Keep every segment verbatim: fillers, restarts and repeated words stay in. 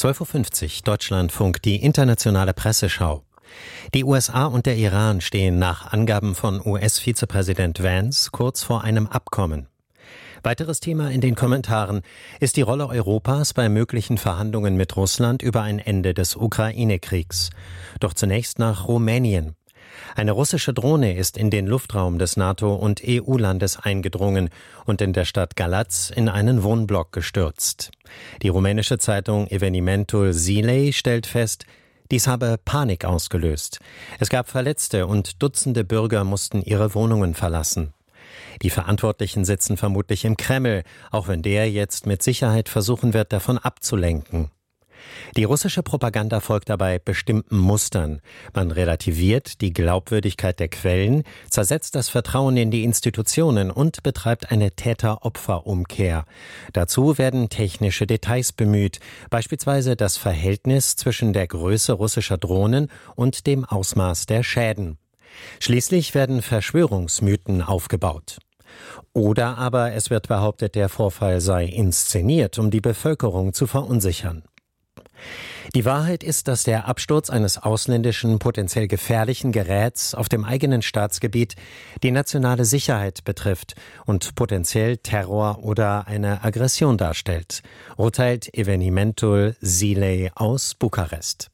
zwölf Uhr fünfzig, Deutschlandfunk, die internationale Presseschau. Die U S A und der Iran stehen nach Angaben von U S-Vizepräsident Vance kurz vor einem Abkommen. Weiteres Thema in den Kommentaren ist die Rolle Europas bei möglichen Verhandlungen mit Russland über ein Ende des Ukraine-Kriegs. Doch zunächst nach Rumänien. Eine russische Drohne ist in den Luftraum des NATO- und E U-Landes eingedrungen und in der Stadt Galați in einen Wohnblock gestürzt. Die rumänische Zeitung Evenimentul Zilei stellt fest, dies habe Panik ausgelöst. Es gab Verletzte und Dutzende Bürger mussten ihre Wohnungen verlassen. Die Verantwortlichen sitzen vermutlich im Kreml, auch wenn der jetzt mit Sicherheit versuchen wird, davon abzulenken. Die russische Propaganda folgt dabei bestimmten Mustern. Man relativiert die Glaubwürdigkeit der Quellen, zersetzt das Vertrauen in die Institutionen und betreibt eine Täter-Opfer-Umkehr. Dazu werden technische Details bemüht, beispielsweise das Verhältnis zwischen der Größe russischer Drohnen und dem Ausmaß der Schäden. Schließlich werden Verschwörungsmythen aufgebaut. Oder aber es wird behauptet, der Vorfall sei inszeniert, um die Bevölkerung zu verunsichern. Die Wahrheit ist, dass der Absturz eines ausländischen, potenziell gefährlichen Geräts auf dem eigenen Staatsgebiet die nationale Sicherheit betrifft und potenziell Terror oder eine Aggression darstellt, urteilt Evenimentul Zilei aus Bukarest.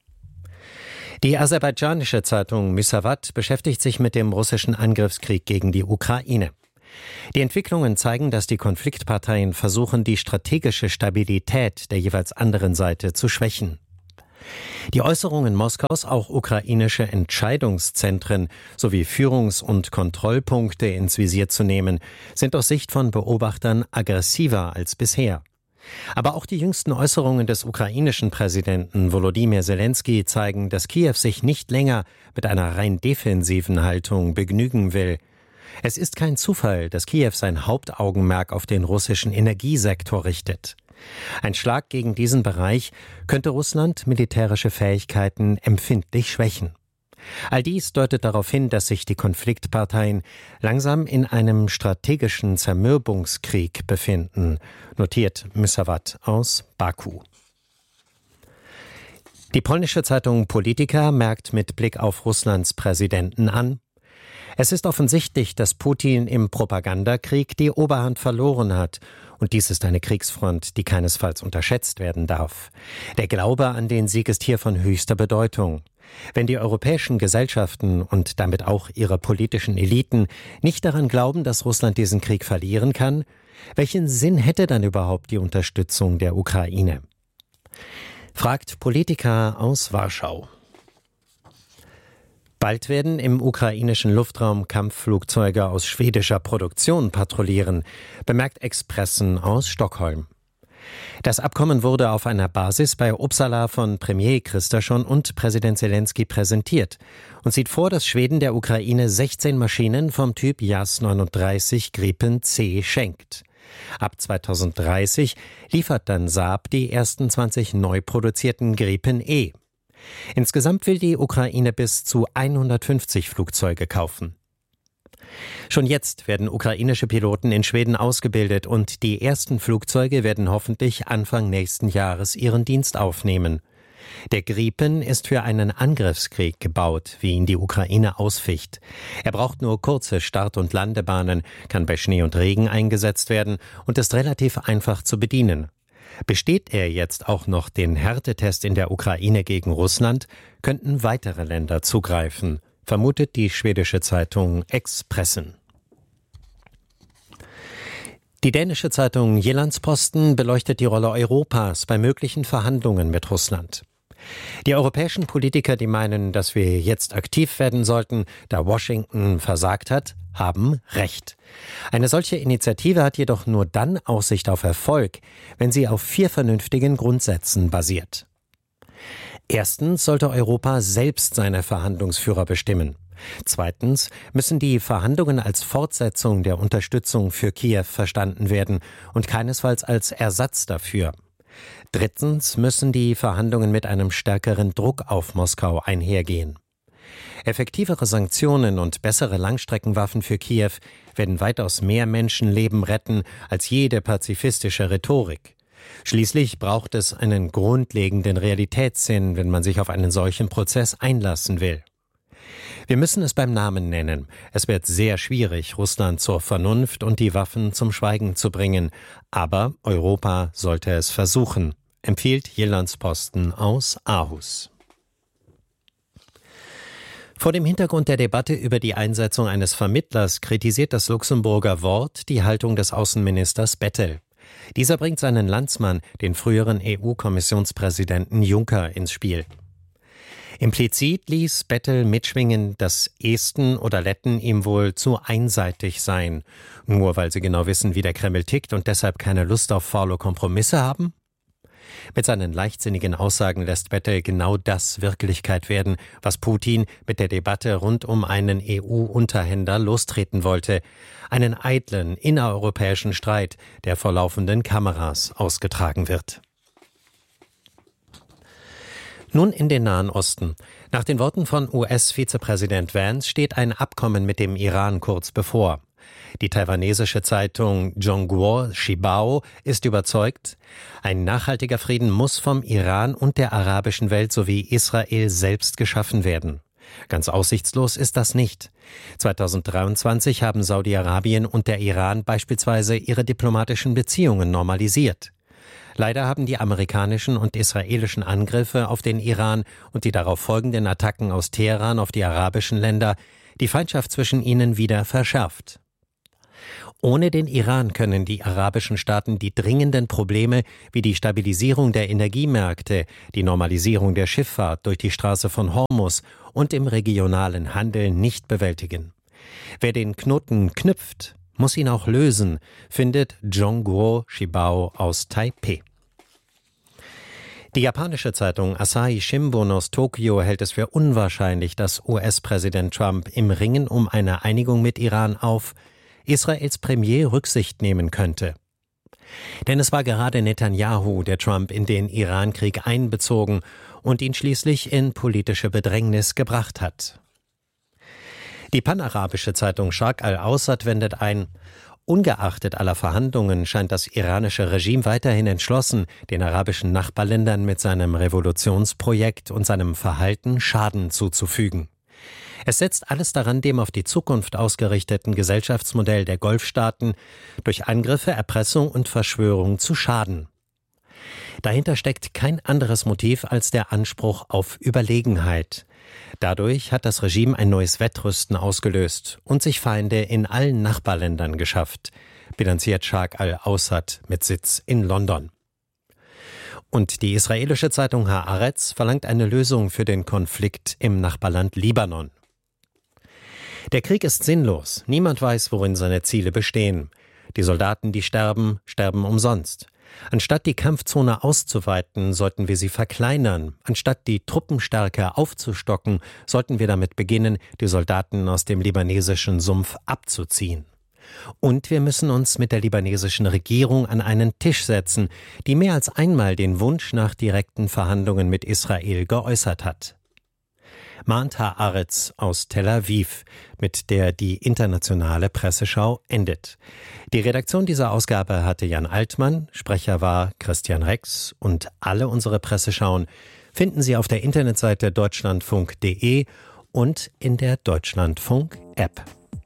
Die aserbaidschanische Zeitung Müsavat beschäftigt sich mit dem russischen Angriffskrieg gegen die Ukraine. Die Entwicklungen zeigen, dass die Konfliktparteien versuchen, die strategische Stabilität der jeweils anderen Seite zu schwächen. Die Äußerungen Moskaus, auch ukrainische Entscheidungszentren sowie Führungs- und Kontrollpunkte ins Visier zu nehmen, sind aus Sicht von Beobachtern aggressiver als bisher. Aber auch die jüngsten Äußerungen des ukrainischen Präsidenten Volodymyr Zelensky zeigen, dass Kiew sich nicht länger mit einer rein defensiven Haltung begnügen will. Es ist kein Zufall, dass Kiew sein Hauptaugenmerk auf den russischen Energiesektor richtet. Ein Schlag gegen diesen Bereich könnte Russland militärische Fähigkeiten empfindlich schwächen. All dies deutet darauf hin, dass sich die Konfliktparteien langsam in einem strategischen Zermürbungskrieg befinden, notiert Müsavat aus Baku. Die polnische Zeitung Polityka merkt mit Blick auf Russlands Präsidenten an: Es ist offensichtlich, dass Putin im Propagandakrieg die Oberhand verloren hat. Und dies ist eine Kriegsfront, die keinesfalls unterschätzt werden darf. Der Glaube an den Sieg ist hier von höchster Bedeutung. Wenn die europäischen Gesellschaften und damit auch ihre politischen Eliten nicht daran glauben, dass Russland diesen Krieg verlieren kann, welchen Sinn hätte dann überhaupt die Unterstützung der Ukraine? Fragt Polityka aus Warschau. Bald werden im ukrainischen Luftraum Kampfflugzeuge aus schwedischer Produktion patrouillieren, bemerkt Expressen aus Stockholm. Das Abkommen wurde auf einer Basis bei Uppsala von Premier Kristersson und Präsident Zelensky präsentiert und sieht vor, dass Schweden der Ukraine sechzehn Maschinen vom Typ Jas neununddreißig Gripen C schenkt. Ab zweitausenddreißig liefert dann Saab die ersten zwanzig neu produzierten Gripen E. Insgesamt will die Ukraine bis zu hundertfünfzig Flugzeuge kaufen. Schon jetzt werden ukrainische Piloten in Schweden ausgebildet und die ersten Flugzeuge werden hoffentlich Anfang nächsten Jahres ihren Dienst aufnehmen. Der Gripen ist für einen Angriffskrieg gebaut, wie ihn die Ukraine ausficht. Er braucht nur kurze Start- und Landebahnen, kann bei Schnee und Regen eingesetzt werden und ist relativ einfach zu bedienen. Besteht er jetzt auch noch den Härtetest in der Ukraine gegen Russland, könnten weitere Länder zugreifen, vermutet die schwedische Zeitung Expressen. Die dänische Zeitung Jyllands-Posten beleuchtet die Rolle Europas bei möglichen Verhandlungen mit Russland. Die europäischen Politiker, die meinen, dass wir jetzt aktiv werden sollten, da Washington versagt hat, haben Recht. Eine solche Initiative hat jedoch nur dann Aussicht auf Erfolg, wenn sie auf vier vernünftigen Grundsätzen basiert. Erstens sollte Europa selbst seine Verhandlungsführer bestimmen. Zweitens müssen die Verhandlungen als Fortsetzung der Unterstützung für Kiew verstanden werden und keinesfalls als Ersatz dafür. Drittens müssen die Verhandlungen mit einem stärkeren Druck auf Moskau einhergehen. Effektivere Sanktionen und bessere Langstreckenwaffen für Kiew werden weitaus mehr Menschenleben retten als jede pazifistische Rhetorik. Schließlich braucht es einen grundlegenden Realitätssinn, wenn man sich auf einen solchen Prozess einlassen will. Wir müssen es beim Namen nennen. Es wird sehr schwierig, Russland zur Vernunft und die Waffen zum Schweigen zu bringen. Aber Europa sollte es versuchen, empfiehlt Jyllands-Posten aus Aarhus. Vor dem Hintergrund der Debatte über die Einsetzung eines Vermittlers kritisiert das Luxemburger Wort die Haltung des Außenministers Bettel. Dieser bringt seinen Landsmann, den früheren E U-Kommissionspräsidenten Juncker, ins Spiel. Implizit ließ Bettel mitschwingen, dass Esten oder Letten ihm wohl zu einseitig seien, nur weil sie genau wissen, wie der Kreml tickt und deshalb keine Lust auf faule Kompromisse haben? Mit seinen leichtsinnigen Aussagen lässt Bettel genau das Wirklichkeit werden, was Putin mit der Debatte rund um einen E U-Unterhändler lostreten wollte. Einen eitlen, innereuropäischen Streit, der vor laufenden Kameras ausgetragen wird. Nun in den Nahen Osten. Nach den Worten von U S-Vizepräsident Vance steht ein Abkommen mit dem Iran kurz bevor. Die taiwanesische Zeitung Zhongguo Shibao ist überzeugt, ein nachhaltiger Frieden muss vom Iran und der arabischen Welt sowie Israel selbst geschaffen werden. Ganz aussichtslos ist das nicht. zweitausenddreiundzwanzig haben Saudi-Arabien und der Iran beispielsweise ihre diplomatischen Beziehungen normalisiert. Leider haben die amerikanischen und israelischen Angriffe auf den Iran und die darauf folgenden Attacken aus Teheran auf die arabischen Länder die Feindschaft zwischen ihnen wieder verschärft. Ohne den Iran können die arabischen Staaten die dringenden Probleme wie die Stabilisierung der Energiemärkte, die Normalisierung der Schifffahrt durch die Straße von Hormuz und im regionalen Handel nicht bewältigen. Wer den Knoten knüpft, muss ihn auch lösen, findet Zhongguo Shibao aus Taipeh. Die japanische Zeitung Asahi Shimbun aus Tokio hält es für unwahrscheinlich, dass U S-Präsident Trump im Ringen um eine Einigung mit Iran auf Israels Premier Rücksicht nehmen könnte. Denn es war gerade Netanyahu, der Trump in den Iran-Krieg einbezogen und ihn schließlich in politische Bedrängnis gebracht hat. Die panarabische Zeitung Sharq al-Awsat wendet ein: Ungeachtet aller Verhandlungen scheint das iranische Regime weiterhin entschlossen, den arabischen Nachbarländern mit seinem Revolutionsprojekt und seinem Verhalten Schaden zuzufügen. Es setzt alles daran, dem auf die Zukunft ausgerichteten Gesellschaftsmodell der Golfstaaten durch Angriffe, Erpressung und Verschwörung zu schaden. Dahinter steckt kein anderes Motiv als der Anspruch auf Überlegenheit. Dadurch hat das Regime ein neues Wettrüsten ausgelöst und sich Feinde in allen Nachbarländern geschafft, bilanziert Sharq al-Awsat mit Sitz in London. Und die israelische Zeitung Haaretz verlangt eine Lösung für den Konflikt im Nachbarland Libanon. Der Krieg ist sinnlos. Niemand weiß, worin seine Ziele bestehen. Die Soldaten, die sterben, sterben umsonst. Anstatt die Kampfzone auszuweiten, sollten wir sie verkleinern. Anstatt die Truppenstärke aufzustocken, sollten wir damit beginnen, die Soldaten aus dem libanesischen Sumpf abzuziehen. Und wir müssen uns mit der libanesischen Regierung an einen Tisch setzen, die mehr als einmal den Wunsch nach direkten Verhandlungen mit Israel geäußert hat. Mahnt Haaretz aus Tel Aviv, mit der die internationale Presseschau endet. Die Redaktion dieser Ausgabe hatte Jan Altmann, Sprecher war Christian Rex und alle unsere Presseschauen finden Sie auf der Internetseite deutschlandfunk punkt de und in der Deutschlandfunk-App.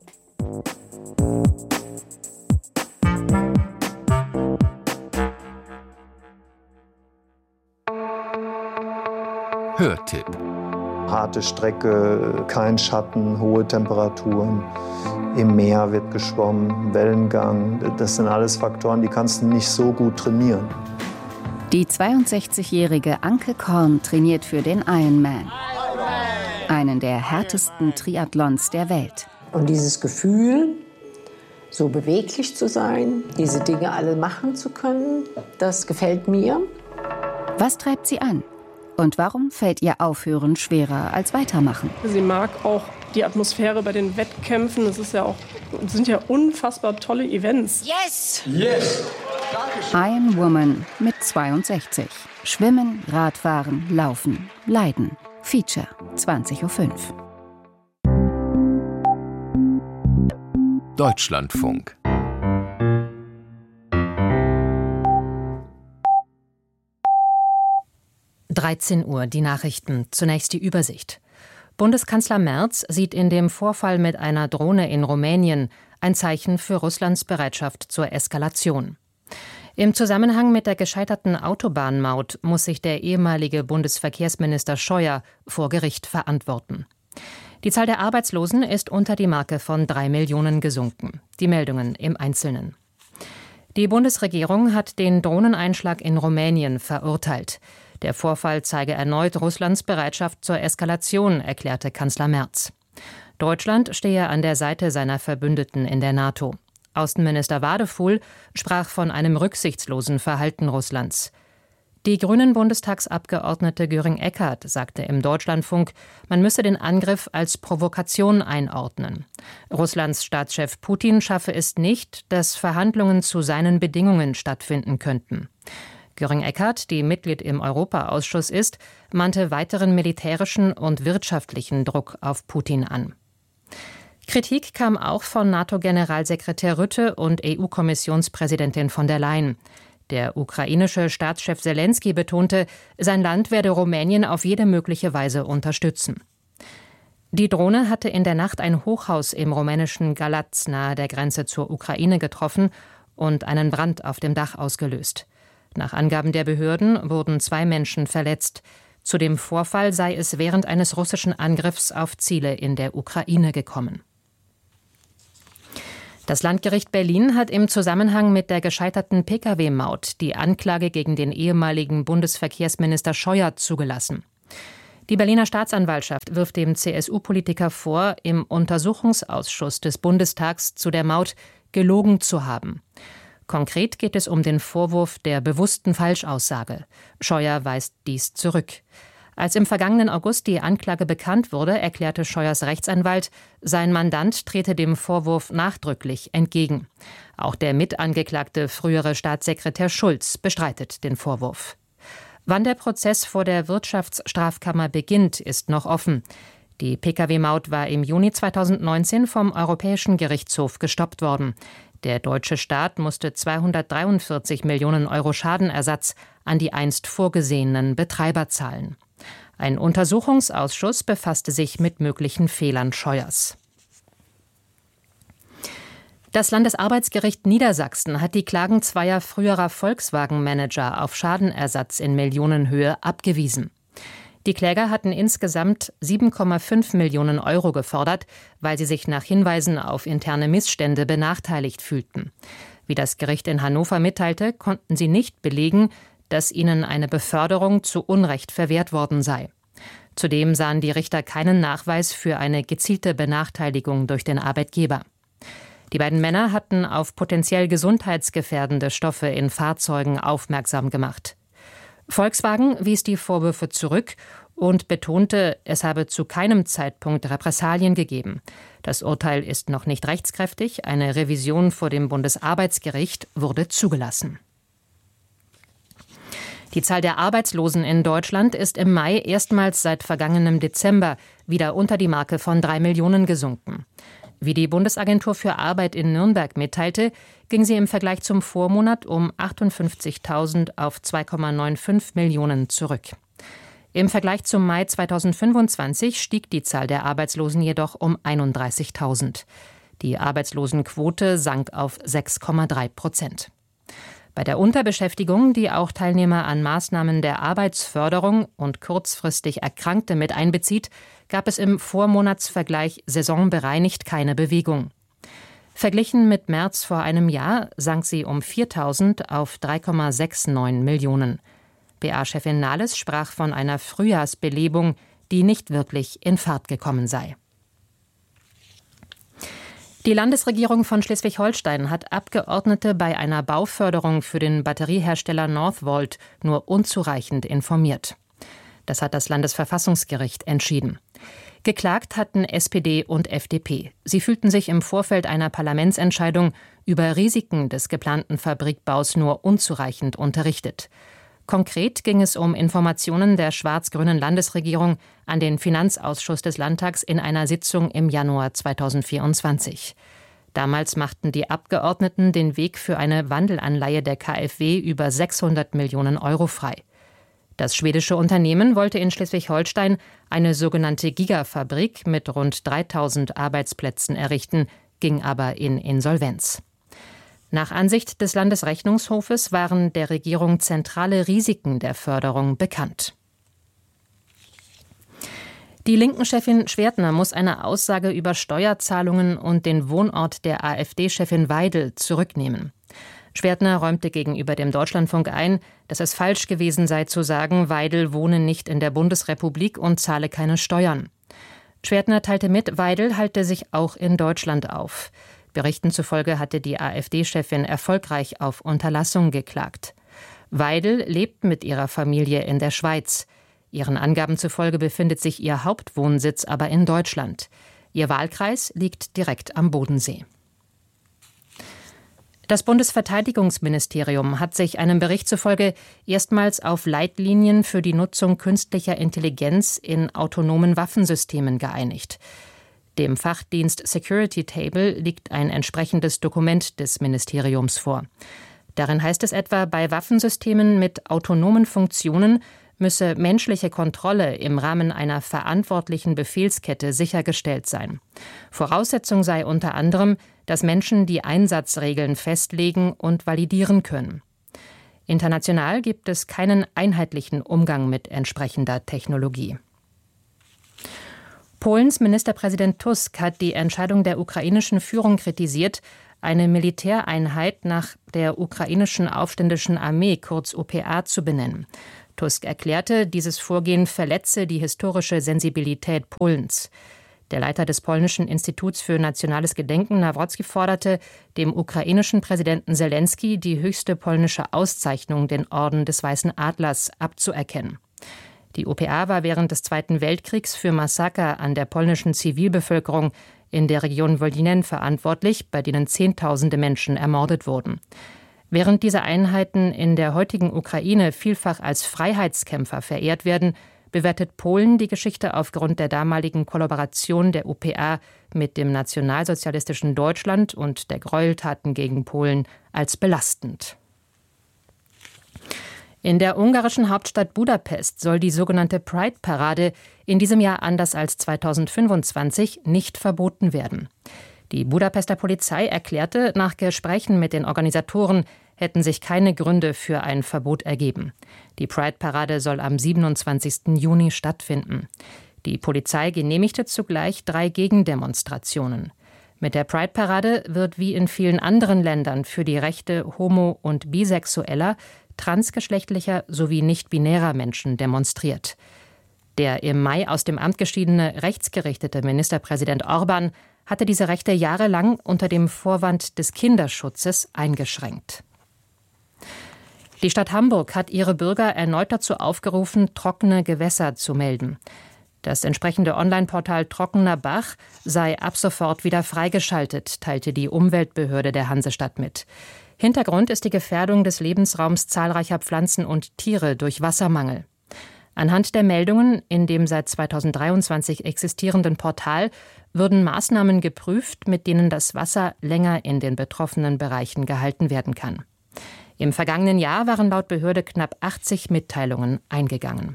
Hörtipp. Harte Strecke, kein Schatten, hohe Temperaturen. Im Meer wird geschwommen, Wellengang. Das sind alles Faktoren, die kannst du nicht so gut trainieren. Die zweiundsechzigjährige Anke Korn trainiert für den Ironman. Einen der härtesten Triathlons der Welt. Und dieses Gefühl, so beweglich zu sein, diese Dinge alle machen zu können, das gefällt mir. Was treibt sie an? Und warum fällt ihr Aufhören schwerer als Weitermachen? Sie mag auch die Atmosphäre bei den Wettkämpfen. Es ist ja auch, sind ja unfassbar tolle Events. Yes! Yes! Iron Woman mit zweiundsechzig. Schwimmen, Radfahren, Laufen, Leiden. Feature, zwanzig Uhr fünf. Deutschlandfunk. dreizehn Uhr, die Nachrichten. Zunächst die Übersicht. Bundeskanzler Merz sieht in dem Vorfall mit einer Drohne in Rumänien ein Zeichen für Russlands Bereitschaft zur Eskalation. Im Zusammenhang mit der gescheiterten Autobahnmaut muss sich der ehemalige Bundesverkehrsminister Scheuer vor Gericht verantworten. Die Zahl der Arbeitslosen ist unter die Marke von drei Millionen gesunken. Die Meldungen im Einzelnen. Die Bundesregierung hat den Drohneneinschlag in Rumänien verurteilt. Der Vorfall zeige erneut Russlands Bereitschaft zur Eskalation, erklärte Kanzler Merz. Deutschland stehe an der Seite seiner Verbündeten in der NATO. Außenminister Wadefuhl sprach von einem rücksichtslosen Verhalten Russlands. Die Grünen-Bundestagsabgeordnete Göring-Eckardt sagte im Deutschlandfunk, man müsse den Angriff als Provokation einordnen. Russlands Staatschef Putin schaffe es nicht, dass Verhandlungen zu seinen Bedingungen stattfinden könnten. Göring-Eckardt, die Mitglied im Europaausschuss ist, mahnte weiteren militärischen und wirtschaftlichen Druck auf Putin an. Kritik kam auch von NATO-Generalsekretär Rutte und E U-Kommissionspräsidentin von der Leyen. Der ukrainische Staatschef Selenskyj betonte, sein Land werde Rumänien auf jede mögliche Weise unterstützen. Die Drohne hatte in der Nacht ein Hochhaus im rumänischen Galați nahe der Grenze zur Ukraine getroffen und einen Brand auf dem Dach ausgelöst. Nach Angaben der Behörden wurden zwei Menschen verletzt. Zu dem Vorfall sei es während eines russischen Angriffs auf Ziele in der Ukraine gekommen. Das Landgericht Berlin hat im Zusammenhang mit der gescheiterten Pkw-Maut die Anklage gegen den ehemaligen Bundesverkehrsminister Scheuer zugelassen. Die Berliner Staatsanwaltschaft wirft dem C S U-Politiker vor, im Untersuchungsausschuss des Bundestags zu der Maut gelogen zu haben. Konkret geht es um den Vorwurf der bewussten Falschaussage. Scheuer weist dies zurück. Als im vergangenen August die Anklage bekannt wurde, erklärte Scheuers Rechtsanwalt, sein Mandant trete dem Vorwurf nachdrücklich entgegen. Auch der mitangeklagte frühere Staatssekretär Schulz bestreitet den Vorwurf. Wann der Prozess vor der Wirtschaftsstrafkammer beginnt, ist noch offen. Die Pkw-Maut war im Juni zweitausendneunzehn vom Europäischen Gerichtshof gestoppt worden. Der deutsche Staat musste zweihundertdreiundvierzig Millionen Euro Schadenersatz an die einst vorgesehenen Betreiber zahlen. Ein Untersuchungsausschuss befasste sich mit möglichen Fehlern Scheuers. Das Landesarbeitsgericht Niedersachsen hat die Klagen zweier früherer Volkswagen-Manager auf Schadenersatz in Millionenhöhe abgewiesen. Die Kläger hatten insgesamt sieben Komma fünf Millionen Euro gefordert, weil sie sich nach Hinweisen auf interne Missstände benachteiligt fühlten. Wie das Gericht in Hannover mitteilte, konnten sie nicht belegen, dass ihnen eine Beförderung zu Unrecht verwehrt worden sei. Zudem sahen die Richter keinen Nachweis für eine gezielte Benachteiligung durch den Arbeitgeber. Die beiden Männer hatten auf potenziell gesundheitsgefährdende Stoffe in Fahrzeugen aufmerksam gemacht. Volkswagen wies die Vorwürfe zurück und betonte, es habe zu keinem Zeitpunkt Repressalien gegeben. Das Urteil ist noch nicht rechtskräftig. Eine Revision vor dem Bundesarbeitsgericht wurde zugelassen. Die Zahl der Arbeitslosen in Deutschland ist im Mai erstmals seit vergangenem Dezember wieder unter die Marke von drei Millionen gesunken. Wie die Bundesagentur für Arbeit in Nürnberg mitteilte, ging sie im Vergleich zum Vormonat um achtundfünfzigtausend auf zwei Komma fünfundneunzig Millionen zurück. Im Vergleich zum Mai zweitausendfünfundzwanzig stieg die Zahl der Arbeitslosen jedoch um einunddreißigtausend. Die Arbeitslosenquote sank auf sechs Komma drei Prozent. Bei der Unterbeschäftigung, die auch Teilnehmer an Maßnahmen der Arbeitsförderung und kurzfristig Erkrankte mit einbezieht, gab es im Vormonatsvergleich saisonbereinigt keine Bewegung. Verglichen mit März vor einem Jahr sank sie um viertausend auf drei Komma neunundsechzig Millionen. B A-Chefin Nahles sprach von einer Frühjahrsbelebung, die nicht wirklich in Fahrt gekommen sei. Die Landesregierung von Schleswig-Holstein hat Abgeordnete bei einer Bauförderung für den Batteriehersteller Northvolt nur unzureichend informiert. Das hat das Landesverfassungsgericht entschieden. Geklagt hatten S P D und F D P. Sie fühlten sich im Vorfeld einer Parlamentsentscheidung über Risiken des geplanten Fabrikbaus nur unzureichend unterrichtet. Konkret ging es um Informationen der schwarz-grünen Landesregierung an den Finanzausschuss des Landtags in einer Sitzung im Januar zweitausendvierundzwanzig. Damals machten die Abgeordneten den Weg für eine Wandelanleihe der KfW über sechshundert Millionen Euro frei. Das schwedische Unternehmen wollte in Schleswig-Holstein eine sogenannte Gigafabrik mit rund dreitausend Arbeitsplätzen errichten, ging aber in Insolvenz. Nach Ansicht des Landesrechnungshofes waren der Regierung zentrale Risiken der Förderung bekannt. Die Linken-Chefin Schwertner muss eine Aussage über Steuerzahlungen und den Wohnort der AfD-Chefin Weidel zurücknehmen. Schwertner räumte gegenüber dem Deutschlandfunk ein, dass es falsch gewesen sei zu sagen, Weidel wohne nicht in der Bundesrepublik und zahle keine Steuern. Schwertner teilte mit, Weidel halte sich auch in Deutschland auf. Berichten zufolge hatte die AfD-Chefin erfolgreich auf Unterlassung geklagt. Weidel lebt mit ihrer Familie in der Schweiz. Ihren Angaben zufolge befindet sich ihr Hauptwohnsitz aber in Deutschland. Ihr Wahlkreis liegt direkt am Bodensee. Das Bundesverteidigungsministerium hat sich einem Bericht zufolge erstmals auf Leitlinien für die Nutzung künstlicher Intelligenz in autonomen Waffensystemen geeinigt. Dem Fachdienst Security Table liegt ein entsprechendes Dokument des Ministeriums vor. Darin heißt es etwa, bei Waffensystemen mit autonomen Funktionen müsse menschliche Kontrolle im Rahmen einer verantwortlichen Befehlskette sichergestellt sein. Voraussetzung sei unter anderem, dass Menschen die Einsatzregeln festlegen und validieren können. International gibt es keinen einheitlichen Umgang mit entsprechender Technologie. Polens Ministerpräsident Tusk hat die Entscheidung der ukrainischen Führung kritisiert, eine Militäreinheit nach der ukrainischen Aufständischen Armee, kurz U P A, zu benennen. Tusk erklärte, dieses Vorgehen verletze die historische Sensibilität Polens. Der Leiter des polnischen Instituts für nationales Gedenken, Nawrocki, forderte, dem ukrainischen Präsidenten Selensky die höchste polnische Auszeichnung, den Orden des Weißen Adlers, abzuerkennen. Die U P A war während des Zweiten Weltkriegs für Massaker an der polnischen Zivilbevölkerung in der Region Wolynin verantwortlich, bei denen Zehntausende Menschen ermordet wurden. Während diese Einheiten in der heutigen Ukraine vielfach als Freiheitskämpfer verehrt werden, bewertet Polen die Geschichte aufgrund der damaligen Kollaboration der U P A mit dem nationalsozialistischen Deutschland und der Gräueltaten gegen Polen als belastend. In der ungarischen Hauptstadt Budapest soll die sogenannte Pride-Parade in diesem Jahr anders als zweitausendfünfundzwanzig nicht verboten werden. Die Budapester Polizei erklärte, nach Gesprächen mit den Organisatoren hätten sich keine Gründe für ein Verbot ergeben. Die Pride-Parade soll am siebenundzwanzigsten Juni stattfinden. Die Polizei genehmigte zugleich drei Gegendemonstrationen. Mit der Pride-Parade wird wie in vielen anderen Ländern für die Rechte homo- und bisexueller, transgeschlechtlicher sowie nicht-binärer Menschen demonstriert. Der im Mai aus dem Amt geschiedene rechtsgerichtete Ministerpräsident Orbán hatte diese Rechte jahrelang unter dem Vorwand des Kinderschutzes eingeschränkt. Die Stadt Hamburg hat ihre Bürger erneut dazu aufgerufen, trockene Gewässer zu melden. Das entsprechende Online-Portal Trockener Bach sei ab sofort wieder freigeschaltet, teilte die Umweltbehörde der Hansestadt mit. Hintergrund ist die Gefährdung des Lebensraums zahlreicher Pflanzen und Tiere durch Wassermangel. Anhand der Meldungen in dem seit zweitausenddreiundzwanzig existierenden Portal würden Maßnahmen geprüft, mit denen das Wasser länger in den betroffenen Bereichen gehalten werden kann. Im vergangenen Jahr waren laut Behörde knapp achtzig Mitteilungen eingegangen.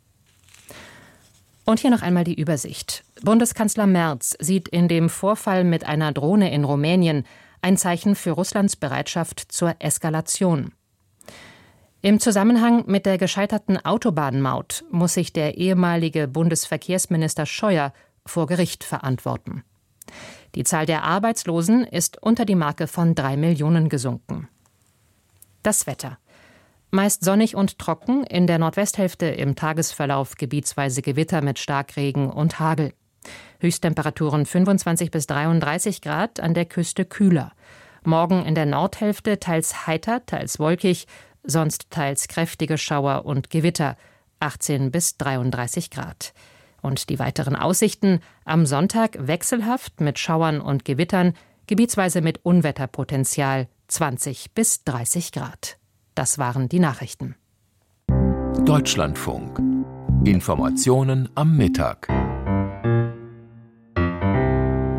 Und hier noch einmal die Übersicht. Bundeskanzler Merz sieht in dem Vorfall mit einer Drohne in Rumänien ein Zeichen für Russlands Bereitschaft zur Eskalation. Im Zusammenhang mit der gescheiterten Autobahnmaut muss sich der ehemalige Bundesverkehrsminister Scheuer vor Gericht verantworten. Die Zahl der Arbeitslosen ist unter die Marke von drei Millionen gesunken. Das Wetter. Meist sonnig und trocken, in der Nordwesthälfte im Tagesverlauf gebietsweise Gewitter mit Starkregen und Hagel. Höchsttemperaturen fünfundzwanzig bis dreiunddreißig Grad, an der Küste kühler. Morgen in der Nordhälfte teils heiter, teils wolkig, sonst teils kräftige Schauer und Gewitter, achtzehn bis dreiunddreißig Grad. Und die weiteren Aussichten: am Sonntag wechselhaft mit Schauern und Gewittern, gebietsweise mit Unwetterpotenzial, zwanzig bis dreißig Grad. Das waren die Nachrichten. Deutschlandfunk. Informationen am Mittag.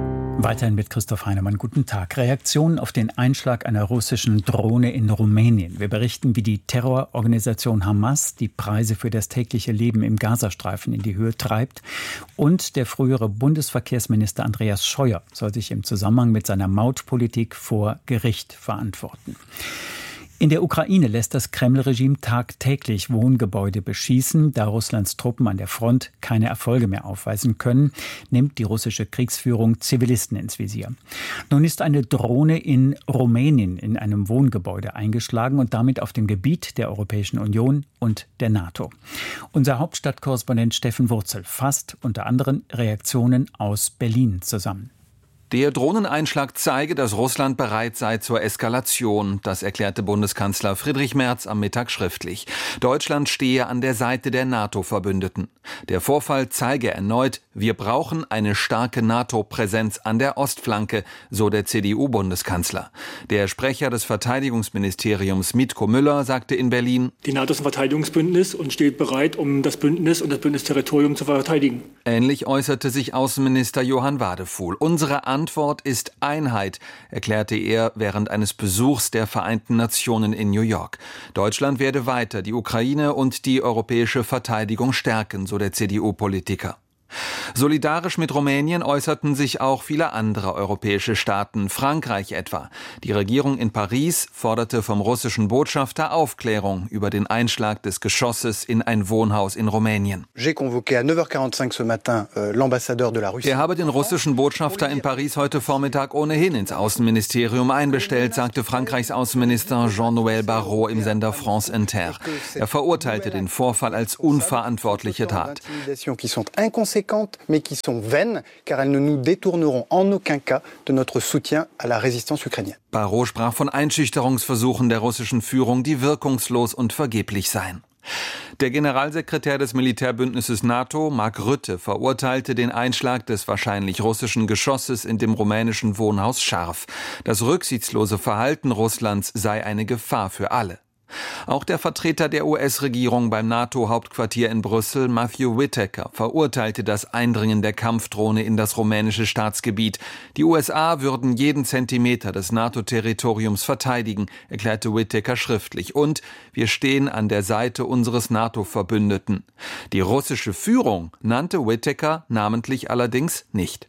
Weiterhin mit Christoph Heinemann. Guten Tag. Reaktionen auf den Einschlag einer russischen Drohne in Rumänien. Wir berichten, wie die Terrororganisation Hamas die Preise für das tägliche Leben im Gazastreifen in die Höhe treibt. Und der frühere Bundesverkehrsminister Andreas Scheuer soll sich im Zusammenhang mit seiner Mautpolitik vor Gericht verantworten. In der Ukraine lässt das Kreml-Regime tagtäglich Wohngebäude beschießen. Da Russlands Truppen an der Front keine Erfolge mehr aufweisen können, nimmt die russische Kriegsführung Zivilisten ins Visier. Nun ist eine Drohne in Rumänien in einem Wohngebäude eingeschlagen und damit auf dem Gebiet der Europäischen Union und der NATO. Unser Hauptstadtkorrespondent Steffen Wurzel fasst unter anderem Reaktionen aus Berlin zusammen. Der Drohneneinschlag zeige, dass Russland bereit sei zur Eskalation. Das erklärte Bundeskanzler Friedrich Merz am Mittag schriftlich. Deutschland stehe an der Seite der NATO-Verbündeten. Der Vorfall zeige erneut, wir brauchen eine starke NATO-Präsenz an der Ostflanke, so der C D U-Bundeskanzler. Der Sprecher des Verteidigungsministeriums Mitko Müller sagte in Berlin: Die NATO ist ein Verteidigungsbündnis und steht bereit, um das Bündnis und das Bündnisterritorium zu verteidigen. Ähnlich äußerte sich Außenminister Johann Wadefuhl. Unsere Antwort ist Einheit, erklärte er während eines Besuchs der Vereinten Nationen in New York. Deutschland werde weiter die Ukraine und die europäische Verteidigung stärken, so der C D U-Politiker. Solidarisch mit Rumänien äußerten sich auch viele andere europäische Staaten, Frankreich etwa. Die Regierung in Paris forderte vom russischen Botschafter Aufklärung über den Einschlag des Geschosses in ein Wohnhaus in Rumänien. Er habe den russischen Botschafter in Paris heute Vormittag ohnehin ins Außenministerium einbestellt, sagte Frankreichs Außenminister Jean-Noël Barrot im Sender France Inter. Er verurteilte den Vorfall als unverantwortliche Tat. mais qui sont vaines, car elles ne nous détourneront en aucun cas de notre soutien à la résistance ukrainienne. Barrot sprach von Einschüchterungsversuchen der russischen Führung, die wirkungslos und vergeblich seien. Der Generalsekretär des Militärbündnisses NATO, Mark Rutte, verurteilte den Einschlag des wahrscheinlich russischen Geschosses in dem rumänischen Wohnhaus scharf. Das rücksichtslose Verhalten Russlands sei eine Gefahr für alle. Auch der Vertreter der U S-Regierung beim NATO-Hauptquartier in Brüssel, Matthew Whitaker, verurteilte das Eindringen der Kampfdrohne in das rumänische Staatsgebiet. Die U S A würden jeden Zentimeter des NATO-Territoriums verteidigen, erklärte Whitaker schriftlich. Und wir stehen an der Seite unseres NATO-Verbündeten. Die russische Führung nannte Whitaker namentlich allerdings nicht.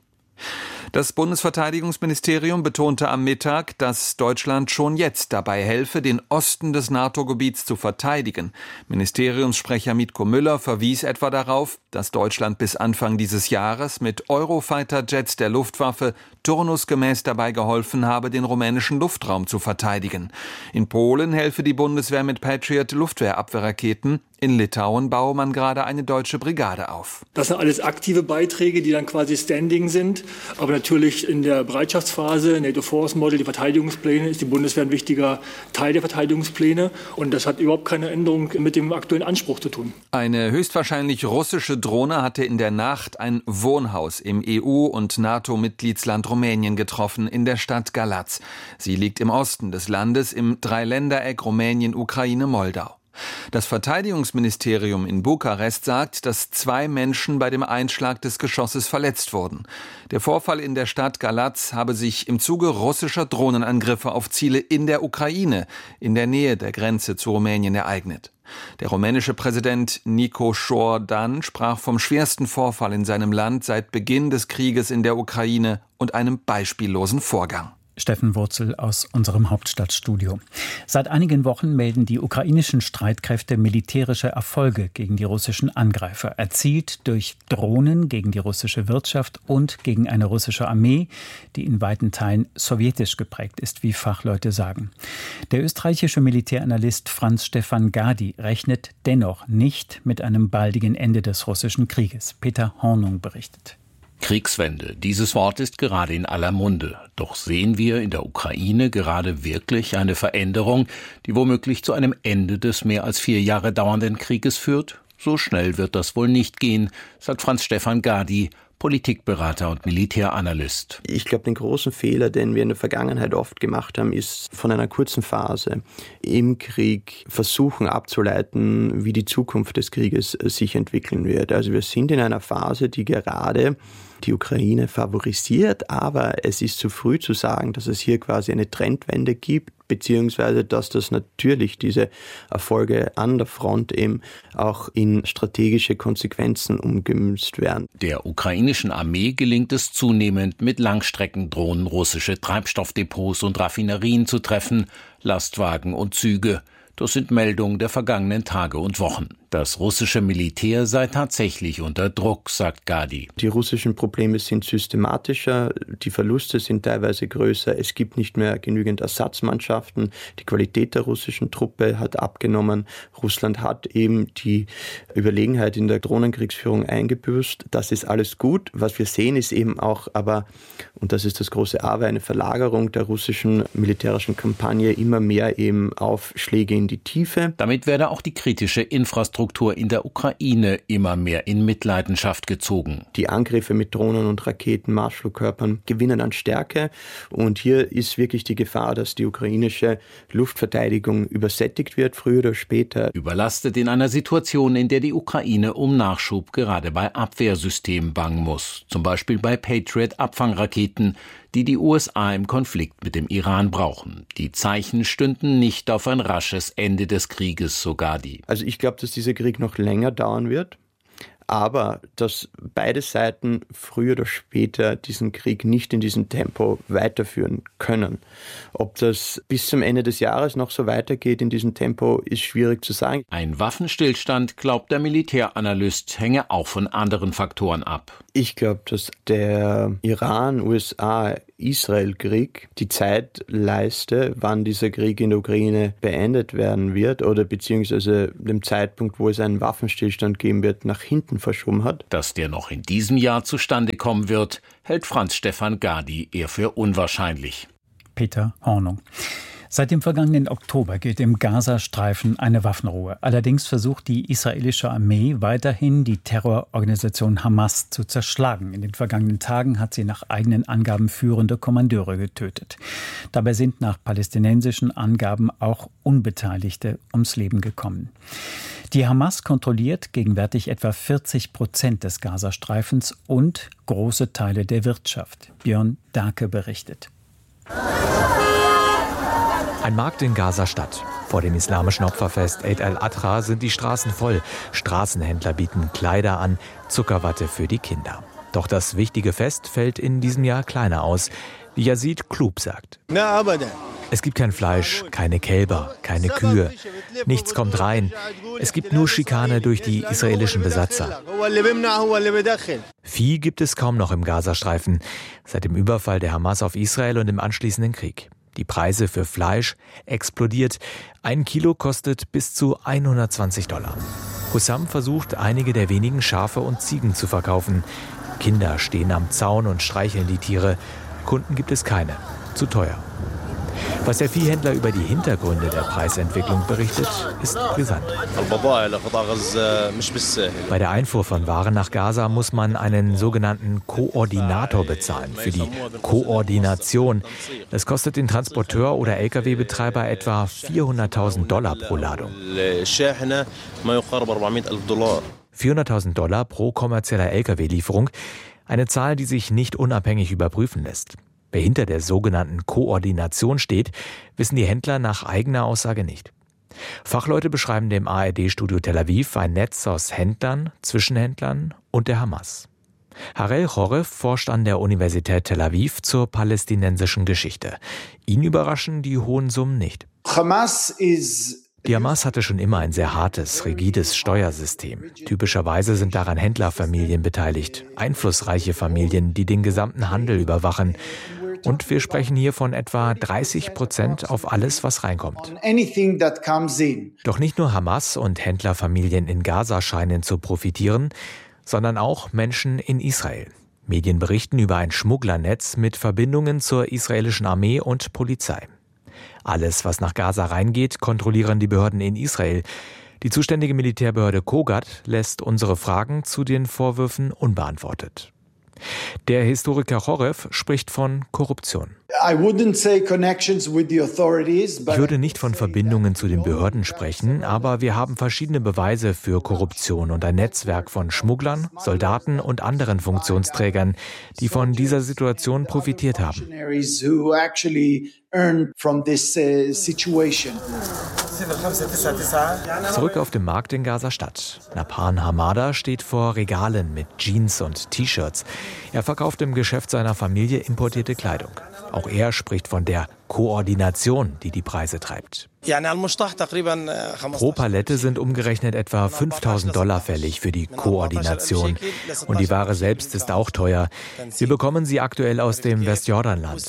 Das Bundesverteidigungsministerium betonte am Mittag, dass Deutschland schon jetzt dabei helfe, den Osten des NATO-Gebiets zu verteidigen. Ministeriumssprecher Mitko Müller verwies etwa darauf, dass Deutschland bis Anfang dieses Jahres mit Eurofighter-Jets der Luftwaffe turnusgemäß dabei geholfen habe, den rumänischen Luftraum zu verteidigen. In Polen helfe die Bundeswehr mit Patriot-Luftwehrabwehrraketen. In Litauen baue man gerade eine deutsche Brigade auf. Das sind alles aktive Beiträge, die dann quasi standing sind. Aber natürlich in der Bereitschaftsphase, NATO Force Model, die Verteidigungspläne, ist die Bundeswehr ein wichtiger Teil der Verteidigungspläne. Und das hat überhaupt keine Änderung mit dem aktuellen Anspruch zu tun. Eine höchstwahrscheinlich russische Drohne hatte in der Nacht ein Wohnhaus im E U- und NATO-Mitgliedsland Rumänien getroffen, in der Stadt Galați. Sie liegt im Osten des Landes im Dreiländereck Rumänien, Ukraine, Moldau. Das Verteidigungsministerium in Bukarest sagt, dass zwei Menschen bei dem Einschlag des Geschosses verletzt wurden. Der Vorfall in der Stadt Galați habe sich im Zuge russischer Drohnenangriffe auf Ziele in der Ukraine, in der Nähe der Grenze zu Rumänien, ereignet. Der rumänische Präsident Nicu Șordan sprach vom schwersten Vorfall in seinem Land seit Beginn des Krieges in der Ukraine und einem beispiellosen Vorgang. Steffen Wurzel aus unserem Hauptstadtstudio. Seit einigen Wochen melden die ukrainischen Streitkräfte militärische Erfolge gegen die russischen Angreifer, erzielt durch Drohnen gegen die russische Wirtschaft und gegen eine russische Armee, die in weiten Teilen sowjetisch geprägt ist, wie Fachleute sagen. Der österreichische Militäranalyst Franz Stefan Gadi rechnet dennoch nicht mit einem baldigen Ende des russischen Krieges. Peter Hornung berichtet. Kriegswende, dieses Wort ist gerade in aller Munde. Doch sehen wir in der Ukraine gerade wirklich eine Veränderung, die womöglich zu einem Ende des mehr als vier Jahre dauernden Krieges führt? So schnell wird das wohl nicht gehen, sagt Franz Stefan Gadi, Politikberater und Militäranalyst. Ich glaube, den großen Fehler, den wir in der Vergangenheit oft gemacht haben, ist von einer kurzen Phase im Krieg versuchen abzuleiten, wie die Zukunft des Krieges sich entwickeln wird. Also wir sind in einer Phase, die gerade die Ukraine favorisiert, aber es ist zu früh zu sagen, dass es hier quasi eine Trendwende gibt, beziehungsweise dass das natürlich diese Erfolge an der Front eben auch in strategische Konsequenzen umgemünzt werden. Der ukrainischen Armee gelingt es zunehmend, mit Langstreckendrohnen russische Treibstoffdepots und Raffinerien zu treffen, Lastwagen und Züge. Das sind Meldungen der vergangenen Tage und Wochen. Das russische Militär sei tatsächlich unter Druck, sagt Gadi. Die russischen Probleme sind systematischer, die Verluste sind teilweise größer, es gibt nicht mehr genügend Ersatzmannschaften, die Qualität der russischen Truppe hat abgenommen. Russland hat eben die Überlegenheit in der Drohnenkriegsführung eingebüßt. Das ist alles gut. Was wir sehen, ist eben auch aber, und das ist das große Aber, eine Verlagerung der russischen militärischen Kampagne immer mehr eben auf Schläge in die Tiefe. Damit werde auch die kritische Infrastruktur in der Ukraine immer mehr in Mitleidenschaft gezogen. Die Angriffe mit Drohnen und Raketen, Marschflugkörpern gewinnen an Stärke und hier ist wirklich die Gefahr, dass die ukrainische Luftverteidigung übersättigt wird, früher oder später. Überlastet in einer Situation, in der die Ukraine um Nachschub gerade bei Abwehrsystemen bangen muss, zum Beispiel bei Patriot-Abfangraketen, die die U S A im Konflikt mit dem Iran brauchen. Die Zeichen stünden nicht auf ein rasches Ende des Krieges, so Gadi. Also ich glaube, dass dieser Krieg noch länger dauern wird, aber dass beide Seiten früher oder später diesen Krieg nicht in diesem Tempo weiterführen können. Ob das bis zum Ende des Jahres noch so weitergeht in diesem Tempo, ist schwierig zu sagen. Ein Waffenstillstand, glaubt der Militäranalyst, hänge auch von anderen Faktoren ab. Ich glaube, dass der Iran-U S A-Israel-Krieg die Zeitleiste, wann dieser Krieg in der Ukraine beendet werden wird oder beziehungsweise dem Zeitpunkt, wo es einen Waffenstillstand geben wird, nach hinten verschoben hat. Dass der noch in diesem Jahr zustande kommen wird, hält Franz Stefan Gadi eher für unwahrscheinlich. Peter Hornung. Seit dem vergangenen Oktober gilt im Gazastreifen eine Waffenruhe. Allerdings versucht die israelische Armee weiterhin, die Terrororganisation Hamas zu zerschlagen. In den vergangenen Tagen hat sie nach eigenen Angaben führende Kommandeure getötet. Dabei sind nach palästinensischen Angaben auch Unbeteiligte ums Leben gekommen. Die Hamas kontrolliert gegenwärtig etwa vierzig Prozent des Gazastreifens und große Teile der Wirtschaft. Björn Dake berichtet. Ein Markt in Gaza-Stadt. Vor dem islamischen Opferfest Eid al-Adha sind die Straßen voll. Straßenhändler bieten Kleider an, Zuckerwatte für die Kinder. Doch das wichtige Fest fällt in diesem Jahr kleiner aus, wie Yazid Klub sagt. Es gibt kein Fleisch, keine Kälber, keine Kühe. Nichts kommt rein. Es gibt nur Schikane durch die israelischen Besatzer. Vieh gibt es kaum noch im Gazastreifen, seit dem Überfall der Hamas auf Israel und dem anschließenden Krieg. Die Preise für Fleisch explodiert. Ein Kilo kostet bis zu hundertzwanzig Dollar. Hussam versucht, einige der wenigen Schafe und Ziegen zu verkaufen. Kinder stehen am Zaun und streicheln die Tiere. Kunden gibt es keine. Zu teuer. Was der Viehhändler über die Hintergründe der Preisentwicklung berichtet, ist brisant. Bei der Einfuhr von Waren nach Gaza muss man einen sogenannten Koordinator bezahlen für die Koordination. Das kostet den Transporteur oder L K W-Betreiber etwa vierhunderttausend Dollar pro Ladung. vierhunderttausend Dollar pro kommerzieller L K W-Lieferung, eine Zahl, die sich nicht unabhängig überprüfen lässt. Wer hinter der sogenannten Koordination steht, wissen die Händler nach eigener Aussage nicht. Fachleute beschreiben dem A R D-Studio Tel Aviv ein Netz aus Händlern, Zwischenhändlern und der Hamas. Harel Chorev forscht an der Universität Tel Aviv zur palästinensischen Geschichte. Ihn überraschen die hohen Summen nicht. Hamas ist Die Hamas hatte schon immer ein sehr hartes, rigides Steuersystem. Typischerweise sind daran Händlerfamilien beteiligt, einflussreiche Familien, die den gesamten Handel überwachen. Und wir sprechen hier von etwa dreißig Prozent auf alles, was reinkommt. Doch nicht nur Hamas und Händlerfamilien in Gaza scheinen zu profitieren, sondern auch Menschen in Israel. Medien berichten über ein Schmugglernetz mit Verbindungen zur israelischen Armee und Polizei. Alles, was nach Gaza reingeht, kontrollieren die Behörden in Israel. Die zuständige Militärbehörde Kogat lässt unsere Fragen zu den Vorwürfen unbeantwortet. Der Historiker Chorev spricht von Korruption. I wouldn't say connections with the authorities, but ich würde nicht von Verbindungen zu den Behörden sprechen, aber wir haben verschiedene Beweise für Korruption und ein Netzwerk von Schmugglern, Soldaten und anderen Funktionsträgern, die von dieser Situation profitiert haben. who actually earn from this uh, situation. Zurück auf dem Markt in Gaza-Stadt. Napan Hamada steht vor Regalen mit Jeans und T-Shirts. Er verkauft im Geschäft seiner Familie importierte Kleidung. Auch er spricht von der Koordination, die die Preise treibt. Pro Palette sind umgerechnet etwa fünftausend Dollar fällig für die Koordination. Und die Ware selbst ist auch teuer. Wir bekommen sie aktuell aus dem Westjordanland.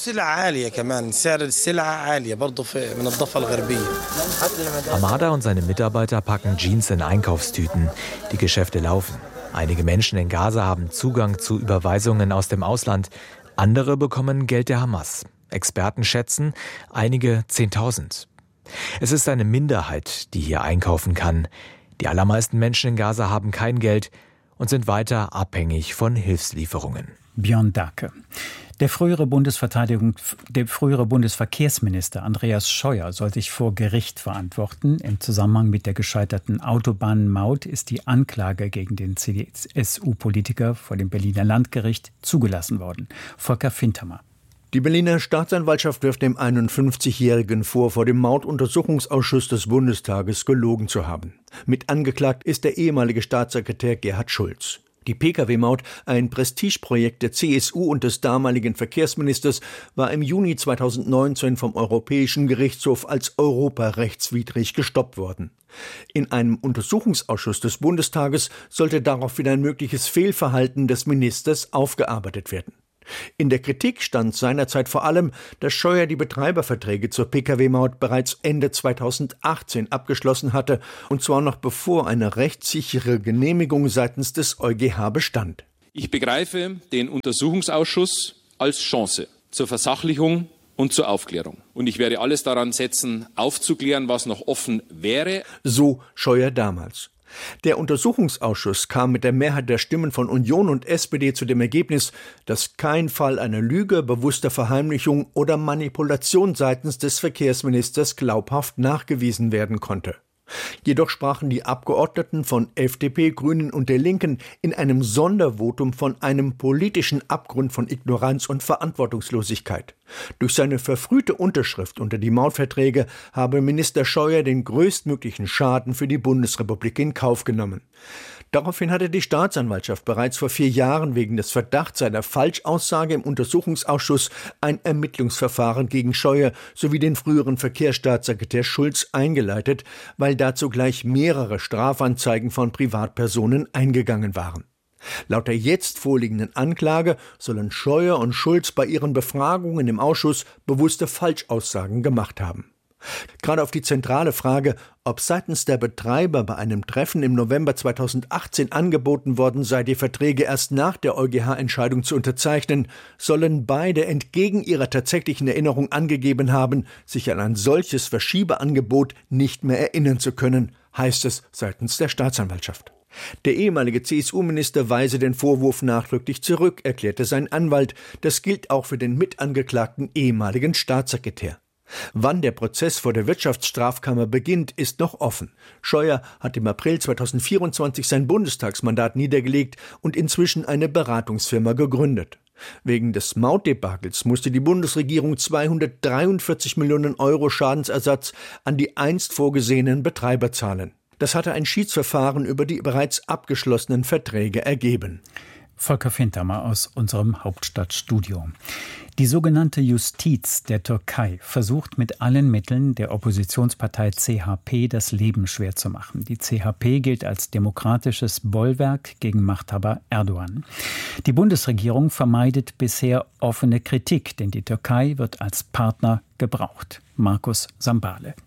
Hamada und seine Mitarbeiter packen Jeans in Einkaufstüten. Die Geschäfte laufen. Einige Menschen in Gaza haben Zugang zu Überweisungen aus dem Ausland. Andere bekommen Geld der Hamas. Experten schätzen, einige zehntausend. Es ist eine Minderheit, die hier einkaufen kann. Die allermeisten Menschen in Gaza haben kein Geld und sind weiter abhängig von Hilfslieferungen. Björn Dake. Der frühere, Bundesverteidigung, der frühere Bundesverkehrsminister Andreas Scheuer soll sich vor Gericht verantworten. Im Zusammenhang mit der gescheiterten Autobahnmaut ist die Anklage gegen den C D S U-Politiker vor dem Berliner Landgericht zugelassen worden. Volker Fintermer. Die Berliner Staatsanwaltschaft wirft dem einundfünfzigjährigen vor, vor dem Mautuntersuchungsausschuss des Bundestages gelogen zu haben. Mit angeklagt ist der ehemalige Staatssekretär Gerhard Schulz. Die Pkw-Maut, ein Prestigeprojekt der C S U und des damaligen Verkehrsministers, war im Juni zweitausendneunzehn vom Europäischen Gerichtshof als europarechtswidrig gestoppt worden. In einem Untersuchungsausschuss des Bundestages sollte daraufhin ein mögliches Fehlverhalten des Ministers aufgearbeitet werden. In der Kritik stand seinerzeit vor allem, dass Scheuer die Betreiberverträge zur Pkw-Maut bereits Ende zweitausendachtzehn abgeschlossen hatte, und zwar noch bevor eine rechtssichere Genehmigung seitens des EuGH bestand. Ich begreife den Untersuchungsausschuss als Chance zur Versachlichung und zur Aufklärung. Und ich werde alles daran setzen, aufzuklären, was noch offen wäre. So Scheuer damals. Der Untersuchungsausschuss kam mit der Mehrheit der Stimmen von Union und S P D zu dem Ergebnis, dass kein Fall einer Lüge, bewusster Verheimlichung oder Manipulation seitens des Verkehrsministers glaubhaft nachgewiesen werden konnte. Jedoch sprachen die Abgeordneten von F D P, Grünen und der Linken in einem Sondervotum von einem politischen Abgrund von Ignoranz und Verantwortungslosigkeit. Durch seine verfrühte Unterschrift unter die Mautverträge habe Minister Scheuer den größtmöglichen Schaden für die Bundesrepublik in Kauf genommen. Daraufhin hatte die Staatsanwaltschaft bereits vor vier Jahren wegen des Verdachts seiner Falschaussage im Untersuchungsausschuss ein Ermittlungsverfahren gegen Scheuer sowie den früheren Verkehrsstaatssekretär Schulz eingeleitet, weil dazu gleich mehrere Strafanzeigen von Privatpersonen eingegangen waren. Laut der jetzt vorliegenden Anklage sollen Scheuer und Schulz bei ihren Befragungen im Ausschuss bewusste Falschaussagen gemacht haben. Gerade auf die zentrale Frage, ob seitens der Betreiber bei einem Treffen im November zweitausendachtzehn angeboten worden sei, die Verträge erst nach der EuGH-Entscheidung zu unterzeichnen, sollen beide entgegen ihrer tatsächlichen Erinnerung angegeben haben, sich an ein solches Verschiebeangebot nicht mehr erinnern zu können, heißt es seitens der Staatsanwaltschaft. Der ehemalige C S U-Minister weise den Vorwurf nachdrücklich zurück, erklärte sein Anwalt. Das gilt auch für den mitangeklagten ehemaligen Staatssekretär. Wann der Prozess vor der Wirtschaftsstrafkammer beginnt, ist noch offen. Scheuer hat im April zweitausendvierundzwanzig sein Bundestagsmandat niedergelegt und inzwischen eine Beratungsfirma gegründet. Wegen des Mautdebakels musste die Bundesregierung zweihundertdreiundvierzig Millionen Euro Schadensersatz an die einst vorgesehenen Betreiber zahlen. Das hatte ein Schiedsverfahren über die bereits abgeschlossenen Verträge ergeben. Volker Fintermer aus unserem Hauptstadtstudio. Die sogenannte Justiz der Türkei versucht mit allen Mitteln der Oppositionspartei C H P das Leben schwer zu machen. Die C H P gilt als demokratisches Bollwerk gegen Machthaber Erdogan. Die Bundesregierung vermeidet bisher offene Kritik, denn die Türkei wird als Partner gebraucht. Markus Sambale.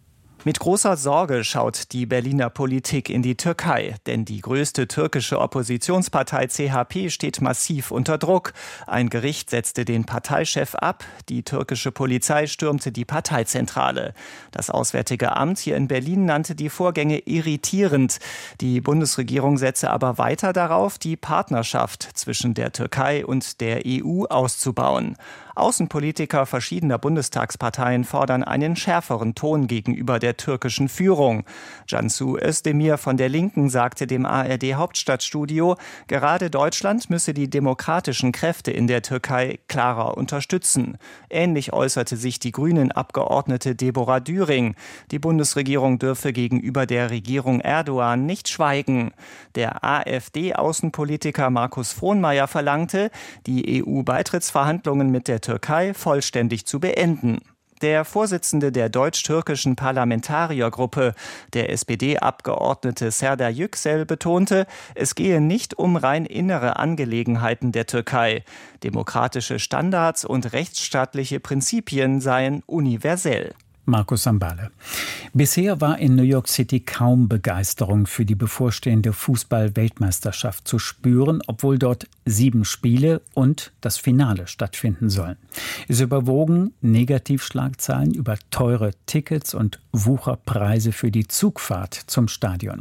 Mit großer Sorge schaut die Berliner Politik in die Türkei, denn die größte türkische Oppositionspartei C H P steht massiv unter Druck. Ein Gericht setzte den Parteichef ab, die türkische Polizei stürmte die Parteizentrale. Das Auswärtige Amt hier in Berlin nannte die Vorgänge irritierend. Die Bundesregierung setze aber weiter darauf, die Partnerschaft zwischen der Türkei und der E U auszubauen. Außenpolitiker verschiedener Bundestagsparteien fordern einen schärferen Ton gegenüber der türkischen Führung. Cansu Özdemir von der Linken sagte dem A R D-Hauptstadtstudio, gerade Deutschland müsse die demokratischen Kräfte in der Türkei klarer unterstützen. Ähnlich äußerte sich die Grünen-Abgeordnete Deborah Düring. Die Bundesregierung dürfe gegenüber der Regierung Erdogan nicht schweigen. Der AfD-Außenpolitiker Markus Frohnmayer verlangte, die E U-Beitrittsverhandlungen mit der Türkei vollständig zu beenden. Der Vorsitzende der deutsch-türkischen Parlamentariergruppe, der S P D-Abgeordnete Serdar Yüksel, betonte, es gehe nicht um rein innere Angelegenheiten der Türkei. Demokratische Standards und rechtsstaatliche Prinzipien seien universell. Markus Sambale. Bisher war in New York City kaum Begeisterung für die bevorstehende Fußball-Weltmeisterschaft zu spüren, obwohl dort sieben Spiele und das Finale stattfinden sollen. Es überwogen Negativschlagzeilen über teure Tickets und Wucherpreise für die Zugfahrt zum Stadion.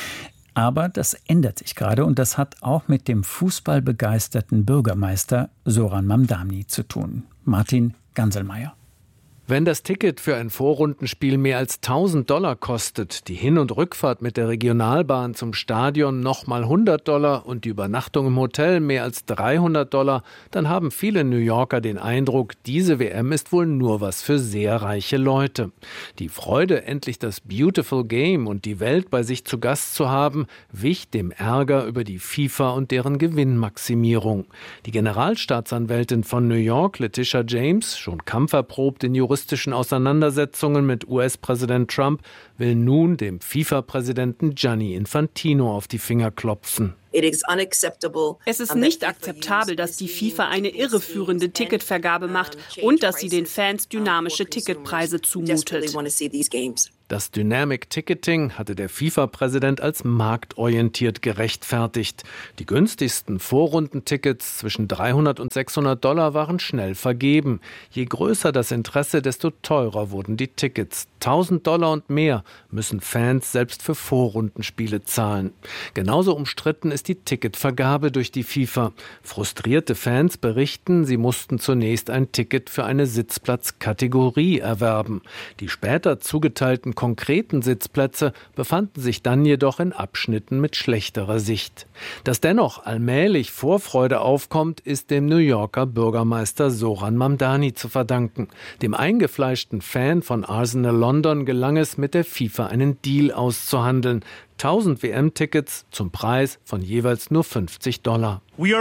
Aber das ändert sich gerade und das hat auch mit dem fußballbegeisterten Bürgermeister Zoran Mamdani zu tun. Martin Ganselmeier. Wenn das Ticket für ein Vorrundenspiel mehr als tausend Dollar kostet, die Hin- und Rückfahrt mit der Regionalbahn zum Stadion nochmal hundert Dollar und die Übernachtung im Hotel mehr als dreihundert Dollar, dann haben viele New Yorker den Eindruck, diese W M ist wohl nur was für sehr reiche Leute. Die Freude, endlich das Beautiful Game und die Welt bei sich zu Gast zu haben, wich dem Ärger über die FIFA und deren Gewinnmaximierung. Die Generalstaatsanwältin von New York, Letitia James, schon kampferprobt in juristischen Auseinandersetzungen mit U S-Präsident Trump, will nun dem FIFA-Präsidenten Gianni Infantino auf die Finger klopfen. Es ist nicht akzeptabel, dass die FIFA eine irreführende Ticketvergabe macht und dass sie den Fans dynamische Ticketpreise zumutet. Das Dynamic Ticketing hatte der FIFA-Präsident als marktorientiert gerechtfertigt. Die günstigsten Vorrundentickets zwischen dreihundert und sechshundert Dollar waren schnell vergeben. Je größer das Interesse, desto teurer wurden die Tickets. tausend Dollar und mehr müssen Fans selbst für Vorrundenspiele zahlen. Genauso umstritten ist die Ticketvergabe durch die FIFA. Frustrierte Fans berichten, sie mussten zunächst ein Ticket für eine Sitzplatzkategorie erwerben. Die später zugeteilten konkreten Sitzplätze befanden sich dann jedoch in Abschnitten mit schlechterer Sicht. Dass dennoch allmählich Vorfreude aufkommt, ist dem New Yorker Bürgermeister Zoran Mamdani zu verdanken. Dem eingefleischten Fan von Arsenal London gelang es, mit der FIFA einen Deal auszuhandeln. tausend W M-Tickets zum Preis von jeweils nur fünfzig Dollar. Wir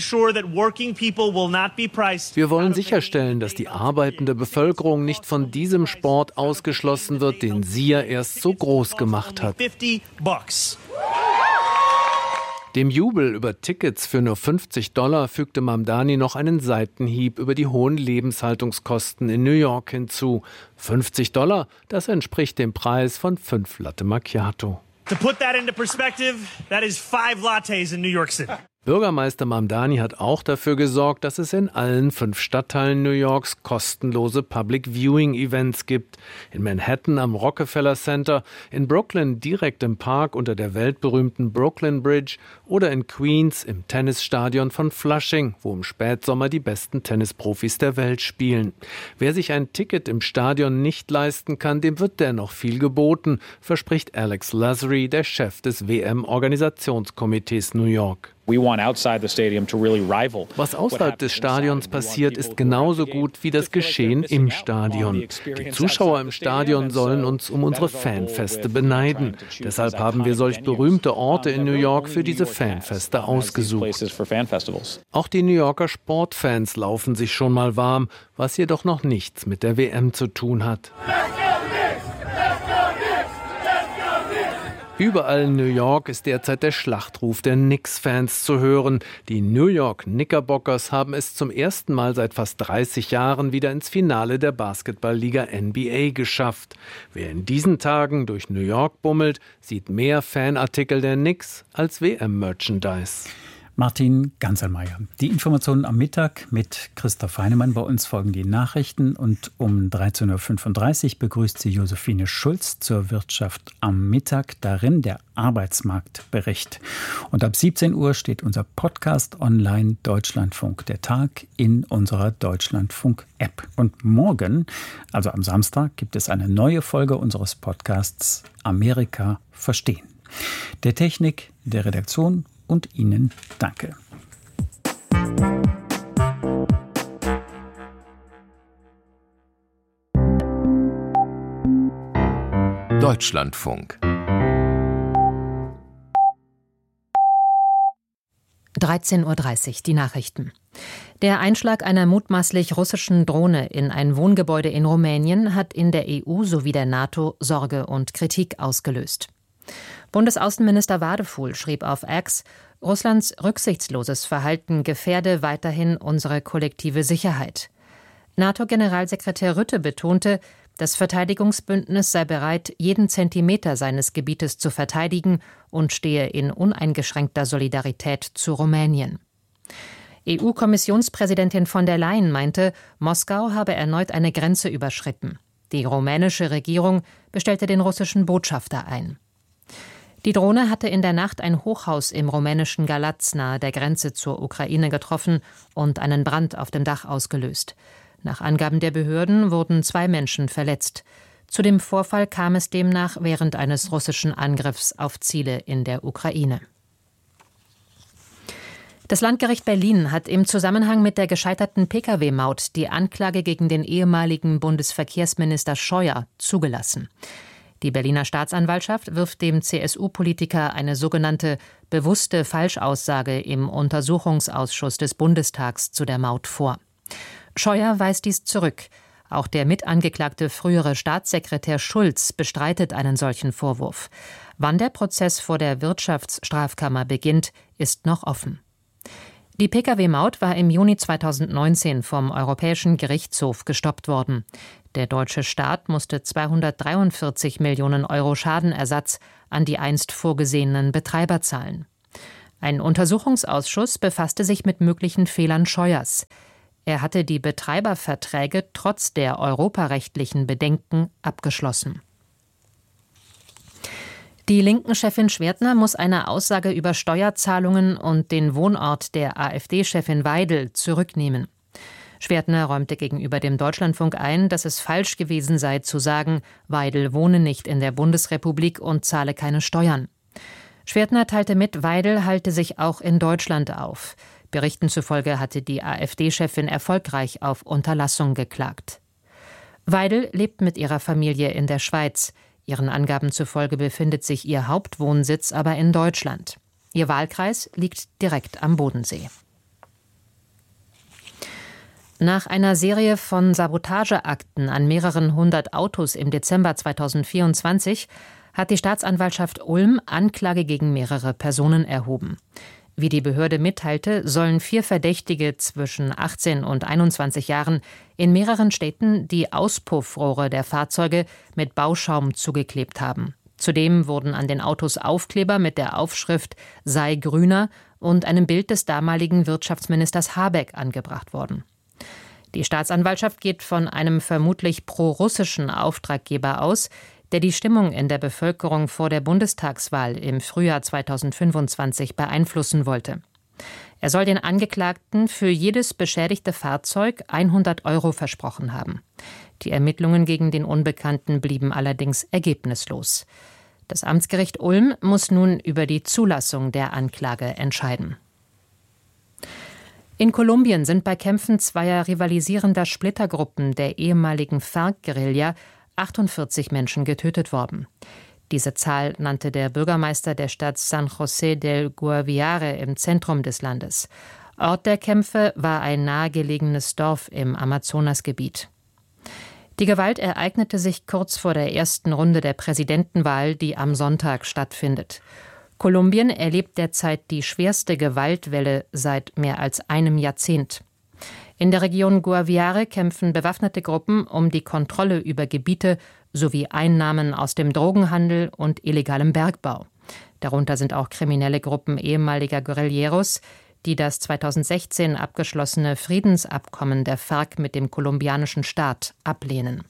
wollen sicherstellen, dass die arbeitende Bevölkerung nicht von diesem Sport ausgeschlossen wird, den sie ja erst so groß gemacht hat. Dem Jubel über Tickets für nur fünfzig Dollar fügte Mamdani noch einen Seitenhieb über die hohen Lebenshaltungskosten in New York hinzu. fünfzig Dollar, das entspricht dem Preis von fünf Latte Macchiato. To put that into perspective, that is five lattes in New York City. Bürgermeister Mamdani hat auch dafür gesorgt, dass es in allen fünf Stadtteilen New Yorks kostenlose Public-Viewing-Events gibt. In Manhattan am Rockefeller Center, in Brooklyn direkt im Park unter der weltberühmten Brooklyn Bridge oder in Queens im Tennisstadion von Flushing, wo im Spätsommer die besten Tennisprofis der Welt spielen. Wer sich ein Ticket im Stadion nicht leisten kann, dem wird dennoch viel geboten, verspricht Alex Lasry, der Chef des W M-Organisationskomitees New York. Was außerhalb des Stadions passiert, ist genauso gut wie das Geschehen im Stadion. Die Zuschauer im Stadion sollen uns um unsere Fanfeste beneiden. Deshalb haben wir solch berühmte Orte in New York für diese Fanfeste ausgesucht. Auch die New Yorker Sportfans laufen sich schon mal warm, was jedoch noch nichts mit der W M zu tun hat. Überall in New York ist derzeit der Schlachtruf der Knicks-Fans zu hören. Die New York Knickerbockers haben es zum ersten Mal seit fast dreißig Jahren wieder ins Finale der Basketballliga N B A geschafft. Wer in diesen Tagen durch New York bummelt, sieht mehr Fanartikel der Knicks als W M-Merchandise. Martin Ganselmeier. Die Informationen am Mittag mit Christoph Heinemann. Bei uns folgen die Nachrichten und um dreizehn Uhr fünfunddreißig begrüßt sie Josephine Schulz zur Wirtschaft am Mittag. Darin der Arbeitsmarktbericht. Und ab siebzehn Uhr steht unser Podcast online Deutschlandfunk der Tag in unserer Deutschlandfunk-App. Und morgen, also am Samstag, gibt es eine neue Folge unseres Podcasts Amerika verstehen. Der Technik, der Redaktion und Ihnen danke. Deutschlandfunk. dreizehn Uhr dreißig, die Nachrichten. Der Einschlag einer mutmaßlich russischen Drohne in ein Wohngebäude in Rumänien hat in der E U sowie der NATO Sorge und Kritik ausgelöst. Bundesaußenminister Wadefuhl schrieb auf X, Russlands rücksichtsloses Verhalten gefährde weiterhin unsere kollektive Sicherheit. NATO-Generalsekretär Rutte betonte, das Verteidigungsbündnis sei bereit, jeden Zentimeter seines Gebietes zu verteidigen und stehe in uneingeschränkter Solidarität zu Rumänien. E U-Kommissionspräsidentin von der Leyen meinte, Moskau habe erneut eine Grenze überschritten. Die rumänische Regierung bestellte den russischen Botschafter ein. Die Drohne hatte in der Nacht ein Hochhaus im rumänischen Galați nahe der Grenze zur Ukraine getroffen und einen Brand auf dem Dach ausgelöst. Nach Angaben der Behörden wurden zwei Menschen verletzt. Zu dem Vorfall kam es demnach während eines russischen Angriffs auf Ziele in der Ukraine. Das Landgericht Berlin hat im Zusammenhang mit der gescheiterten Pkw-Maut die Anklage gegen den ehemaligen Bundesverkehrsminister Scheuer zugelassen. Die Berliner Staatsanwaltschaft wirft dem C S U-Politiker eine sogenannte bewusste Falschaussage im Untersuchungsausschuss des Bundestags zu der Maut vor. Scheuer weist dies zurück. Auch der mitangeklagte frühere Staatssekretär Schulz bestreitet einen solchen Vorwurf. Wann der Prozess vor der Wirtschaftsstrafkammer beginnt, ist noch offen. Die Pkw-Maut war im Juni zweitausendneunzehn vom Europäischen Gerichtshof gestoppt worden. Der deutsche Staat musste zweihundertdreiundvierzig Millionen Euro Schadenersatz an die einst vorgesehenen Betreiber zahlen. Ein Untersuchungsausschuss befasste sich mit möglichen Fehlern Scheuers. Er hatte die Betreiberverträge trotz der europarechtlichen Bedenken abgeschlossen. Die Linken-Chefin Schwertner muss eine Aussage über Steuerzahlungen und den Wohnort der AfD-Chefin Weidel zurücknehmen. Schwertner räumte gegenüber dem Deutschlandfunk ein, dass es falsch gewesen sei zu sagen, Weidel wohne nicht in der Bundesrepublik und zahle keine Steuern. Schwertner teilte mit, Weidel halte sich auch in Deutschland auf. Berichten zufolge hatte die AfD-Chefin erfolgreich auf Unterlassung geklagt. Weidel lebt mit ihrer Familie in der Schweiz. Ihren Angaben zufolge befindet sich ihr Hauptwohnsitz aber in Deutschland. Ihr Wahlkreis liegt direkt am Bodensee. Nach einer Serie von Sabotageakten an mehreren hundert Autos im Dezember zweitausendvierundzwanzig hat die Staatsanwaltschaft Ulm Anklage gegen mehrere Personen erhoben. Wie die Behörde mitteilte, sollen vier Verdächtige zwischen achtzehn und einundzwanzig Jahren in mehreren Städten die Auspuffrohre der Fahrzeuge mit Bauschaum zugeklebt haben. Zudem wurden an den Autos Aufkleber mit der Aufschrift »Sei grüner« und einem Bild des damaligen Wirtschaftsministers Habeck angebracht worden. Die Staatsanwaltschaft geht von einem vermutlich pro-russischen Auftraggeber aus, der die Stimmung in der Bevölkerung vor der Bundestagswahl im Frühjahr zweitausendfünfundzwanzig beeinflussen wollte. Er soll den Angeklagten für jedes beschädigte Fahrzeug hundert Euro versprochen haben. Die Ermittlungen gegen den Unbekannten blieben allerdings ergebnislos. Das Amtsgericht Ulm muss nun über die Zulassung der Anklage entscheiden. In Kolumbien sind bei Kämpfen zweier rivalisierender Splittergruppen der ehemaligen FARC-Guerilla achtundvierzig Menschen getötet worden. Diese Zahl nannte der Bürgermeister der Stadt San José del Guaviare im Zentrum des Landes. Ort der Kämpfe war ein nahegelegenes Dorf im Amazonasgebiet. Die Gewalt ereignete sich kurz vor der ersten Runde der Präsidentenwahl, die am Sonntag stattfindet. Kolumbien erlebt derzeit die schwerste Gewaltwelle seit mehr als einem Jahrzehnt. In der Region Guaviare kämpfen bewaffnete Gruppen um die Kontrolle über Gebiete sowie Einnahmen aus dem Drogenhandel und illegalem Bergbau. Darunter sind auch kriminelle Gruppen ehemaliger Guerilleros, die das zweitausendsechzehn abgeschlossene Friedensabkommen der FARC mit dem kolumbianischen Staat ablehnen.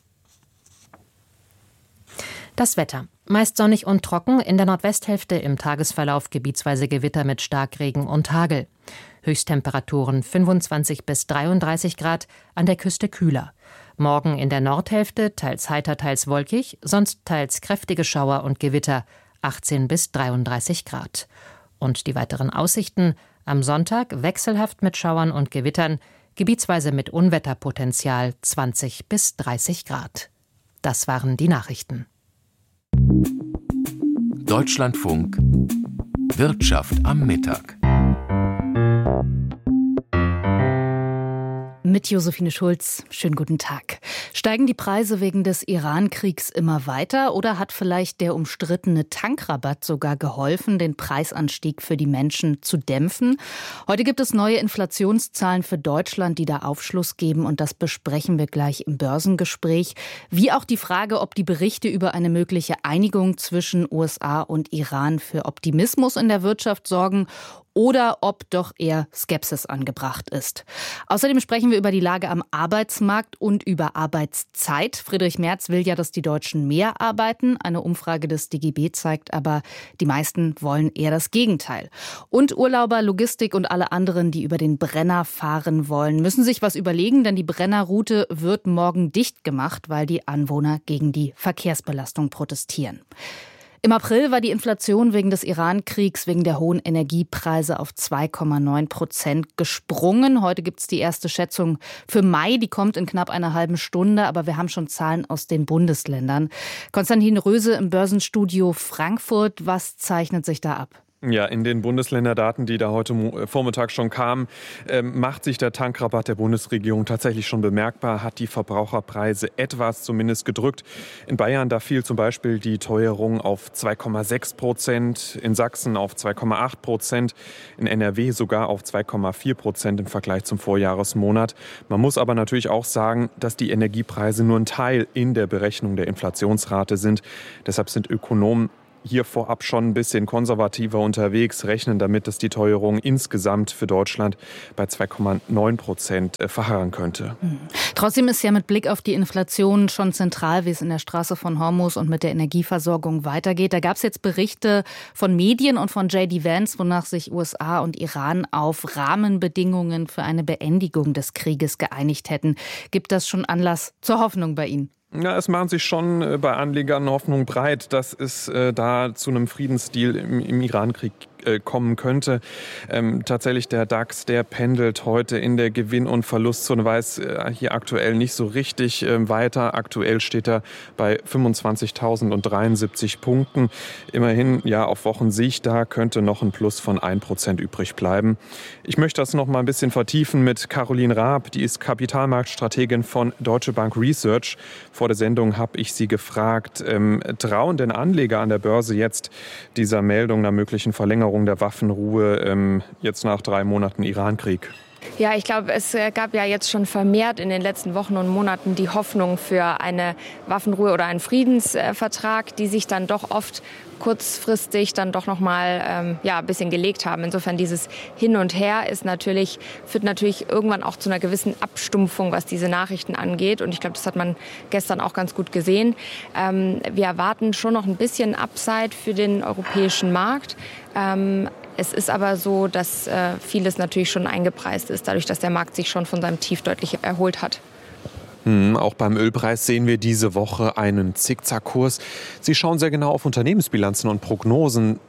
Das Wetter. Meist sonnig und trocken, in der Nordwesthälfte im Tagesverlauf gebietsweise Gewitter mit Starkregen und Hagel. Höchsttemperaturen fünfundzwanzig bis dreiunddreißig Grad, an der Küste kühler. Morgen in der Nordhälfte teils heiter, teils wolkig, sonst teils kräftige Schauer und Gewitter, achtzehn bis dreiunddreißig Grad. Und die weiteren Aussichten: am Sonntag wechselhaft mit Schauern und Gewittern, gebietsweise mit Unwetterpotenzial zwanzig bis dreißig Grad. Das waren die Nachrichten. Deutschlandfunk Wirtschaft am Mittag. Mit Josephine Schulz. Schönen guten Tag. Steigen die Preise wegen des Iran-Kriegs immer weiter oder hat vielleicht der umstrittene Tankrabatt sogar geholfen, den Preisanstieg für die Menschen zu dämpfen? Heute gibt es neue Inflationszahlen für Deutschland, die da Aufschluss geben, und das besprechen wir gleich im Börsengespräch. Wie auch die Frage, ob die Berichte über eine mögliche Einigung zwischen U S A und Iran für Optimismus in der Wirtschaft sorgen oder ob doch eher Skepsis angebracht ist. Außerdem sprechen wir über die Lage am Arbeitsmarkt und über Arbeitszeit. Friedrich Merz will ja, dass die Deutschen mehr arbeiten. Eine Umfrage des D G B zeigt aber, die meisten wollen eher das Gegenteil. Und Urlauber, Logistik und alle anderen, die über den Brenner fahren wollen, müssen sich was überlegen, denn die Brennerroute wird morgen dicht gemacht, weil die Anwohner gegen die Verkehrsbelastung protestieren. Im April war die Inflation wegen des Iran-Kriegs, wegen der hohen Energiepreise auf zwei Komma neun Prozent gesprungen. Heute gibt es die erste Schätzung für Mai, die kommt in knapp einer halben Stunde, aber wir haben schon Zahlen aus den Bundesländern. Konstantin Röse im Börsenstudio Frankfurt, was zeichnet sich da ab? Ja, in den Bundesländerdaten, die da heute Vormittag schon kamen, ähm, macht sich der Tankrabatt der Bundesregierung tatsächlich schon bemerkbar, hat die Verbraucherpreise etwas zumindest gedrückt. In Bayern, da fiel zum Beispiel die Teuerung auf zwei Komma sechs Prozent, in Sachsen auf zwei Komma acht Prozent, in N R W sogar auf zwei Komma vier Prozent im Vergleich zum Vorjahresmonat. Man muss aber natürlich auch sagen, dass die Energiepreise nur ein Teil in der Berechnung der Inflationsrate sind. Deshalb sind Ökonomen hier vorab schon ein bisschen konservativer unterwegs, rechnen damit, dass die Teuerung insgesamt für Deutschland bei zwei Komma neun Prozent verharren könnte. Mhm. Trotzdem ist ja mit Blick auf die Inflation schon zentral, wie es in der Straße von Hormuz und mit der Energieversorgung weitergeht. Da gab es jetzt Berichte von Medien und von J D Vance, wonach sich U S A und Iran auf Rahmenbedingungen für eine Beendigung des Krieges geeinigt hätten. Gibt das schon Anlass zur Hoffnung bei Ihnen? Ja, es machen sich schon bei Anlegern Hoffnung breit, dass es äh, da zu einem Friedensdeal im, im Iran-Krieg äh, kommen könnte. Ähm, tatsächlich der DAX, der pendelt heute in der Gewinn- und Verlustzone, weiß äh, hier aktuell nicht so richtig äh, weiter. Aktuell steht er bei fünfundzwanzigtausenddreiundsiebzig Punkten. Immerhin, ja, auf Wochensicht, da könnte noch ein Plus von ein Prozent übrig bleiben. Ich möchte das noch mal ein bisschen vertiefen mit Caroline Raab, die ist Kapitalmarktstrategin von Deutsche Bank Research. Vor der Sendung habe ich sie gefragt, ähm, trauen denn Anleger an der Börse jetzt dieser Meldung einer möglichen Verlängerung der Waffenruhe ähm, jetzt nach drei Monaten Irankrieg? Ja, ich glaube, es gab ja jetzt schon vermehrt in den letzten Wochen und Monaten die Hoffnung für eine Waffenruhe oder einen Friedensvertrag, die sich dann doch oft kurzfristig dann doch noch mal ähm, ja, ein bisschen gelegt haben. Insofern dieses Hin und Her ist natürlich, führt natürlich irgendwann auch zu einer gewissen Abstumpfung, was diese Nachrichten angeht. Und ich glaube, das hat man gestern auch ganz gut gesehen. Ähm, wir erwarten schon noch ein bisschen Upside für den europäischen Markt. Ähm, Es ist aber so, dass äh, vieles natürlich schon eingepreist ist, dadurch, dass der Markt sich schon von seinem Tief deutlich erholt hat. Hm, auch beim Ölpreis sehen wir diese Woche einen Zickzackkurs. Sie schauen sehr genau auf Unternehmensbilanzen und Prognosen.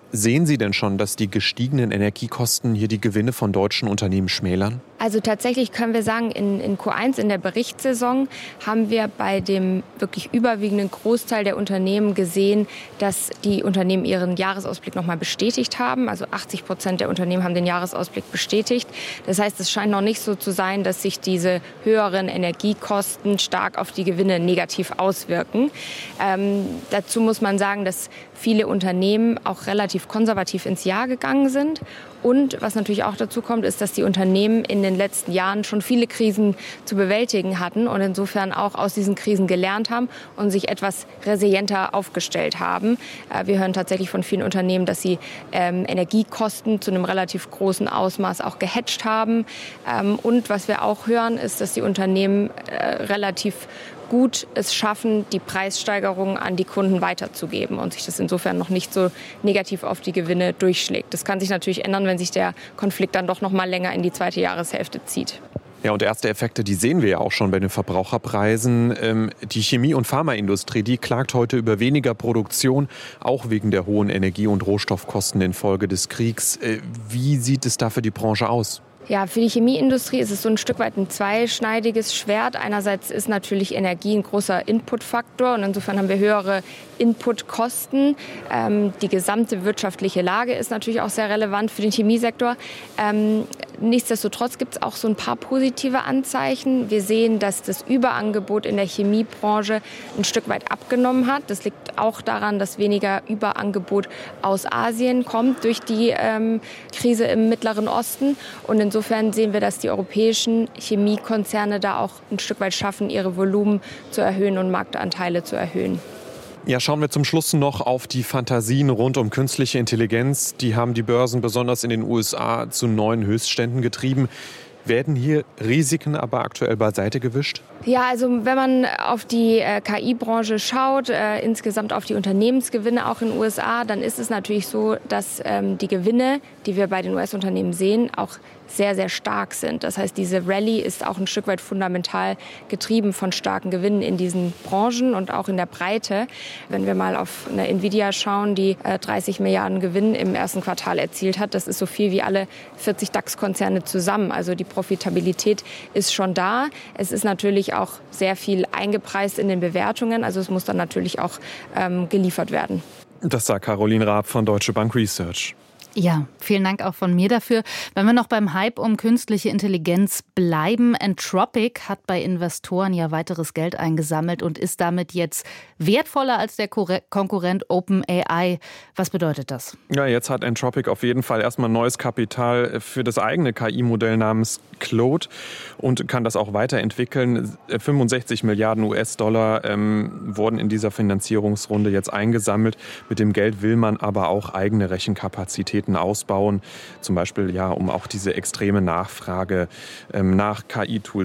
Sehen Sie denn schon, dass die gestiegenen Energiekosten hier die Gewinne von deutschen Unternehmen schmälern? Also tatsächlich können wir sagen, in, in Q eins, in der Berichtssaison, haben wir bei dem wirklich überwiegenden Großteil der Unternehmen gesehen, dass die Unternehmen ihren Jahresausblick nochmal bestätigt haben. Also achtzig Prozent der Unternehmen haben den Jahresausblick bestätigt. Das heißt, es scheint noch nicht so zu sein, dass sich diese höheren Energiekosten stark auf die Gewinne negativ auswirken. Ähm, dazu muss man sagen, dass viele Unternehmen auch relativ konservativ ins Jahr gegangen sind. Und was natürlich auch dazu kommt, ist, dass die Unternehmen in den letzten Jahren schon viele Krisen zu bewältigen hatten und insofern auch aus diesen Krisen gelernt haben und sich etwas resilienter aufgestellt haben. Wir hören tatsächlich von vielen Unternehmen, dass sie ähm, Energiekosten zu einem relativ großen Ausmaß auch gehatcht haben. Ähm, und was wir auch hören, ist, dass die Unternehmen äh, relativ gut es schaffen, die Preissteigerungen an die Kunden weiterzugeben und sich das insofern noch nicht so negativ auf die Gewinne durchschlägt. Das kann sich natürlich ändern, wenn sich der Konflikt dann doch noch mal länger in die zweite Jahreshälfte zieht. Ja, und erste Effekte, die sehen wir ja auch schon bei den Verbraucherpreisen. Ähm, die Chemie- und Pharmaindustrie, die klagt heute über weniger Produktion, auch wegen der hohen Energie- und Rohstoffkosten infolge des Kriegs. Äh, wie sieht es da für die Branche aus? Ja, für die Chemieindustrie ist es so ein Stück weit ein zweischneidiges Schwert. Einerseits ist natürlich Energie ein großer Inputfaktor und insofern haben wir höhere Inputkosten. Ähm, die gesamte wirtschaftliche Lage ist natürlich auch sehr relevant für den Chemiesektor. Ähm, nichtsdestotrotz gibt es auch so ein paar positive Anzeichen. Wir sehen, dass das Überangebot in der Chemiebranche ein Stück weit abgenommen hat. Das liegt auch daran, dass weniger Überangebot aus Asien kommt durch die ähm, Krise im Mittleren Osten. Und insofern sehen wir, dass die europäischen Chemiekonzerne da auch ein Stück weit schaffen, ihre Volumen zu erhöhen und Marktanteile zu erhöhen. Ja, schauen wir zum Schluss noch auf die Fantasien rund um künstliche Intelligenz. Die haben die Börsen besonders in den U S A zu neuen Höchstständen getrieben. Werden hier Risiken aber aktuell beiseite gewischt? Ja, also wenn man auf die äh, K I-Branche schaut, äh, insgesamt auf die Unternehmensgewinne auch in den U S A, dann ist es natürlich so, dass ähm, die Gewinne, die wir bei den U S-Unternehmen sehen, auch sehr, sehr stark sind. Das heißt, diese Rallye ist auch ein Stück weit fundamental getrieben von starken Gewinnen in diesen Branchen und auch in der Breite. Wenn wir mal auf eine Nvidia schauen, die äh, dreißig Milliarden Gewinn im ersten Quartal erzielt hat, das ist so viel wie alle vierzig DAX-Konzerne zusammen. Also die Profitabilität ist schon da. Es ist natürlich auch sehr viel eingepreist in den Bewertungen. Also es muss dann natürlich auch ähm, geliefert werden. Das sagt Caroline Raab von Deutsche Bank Research. Ja, vielen Dank auch von mir dafür. Wenn wir noch beim Hype um künstliche Intelligenz bleiben, Anthropic hat bei Investoren ja weiteres Geld eingesammelt und ist damit jetzt wertvoller als der Konkurrent OpenAI. Was bedeutet das? Ja, jetzt hat Anthropic auf jeden Fall erstmal neues Kapital für das eigene K I-Modell namens Claude und kann das auch weiterentwickeln. fünfundsechzig Milliarden U S-Dollar ähm, wurden in dieser Finanzierungsrunde jetzt eingesammelt. Mit dem Geld will man aber auch eigene Rechenkapazitäten ausbauen, zum Beispiel ja, um auch diese extreme Nachfrage ähm, nach K I-Tools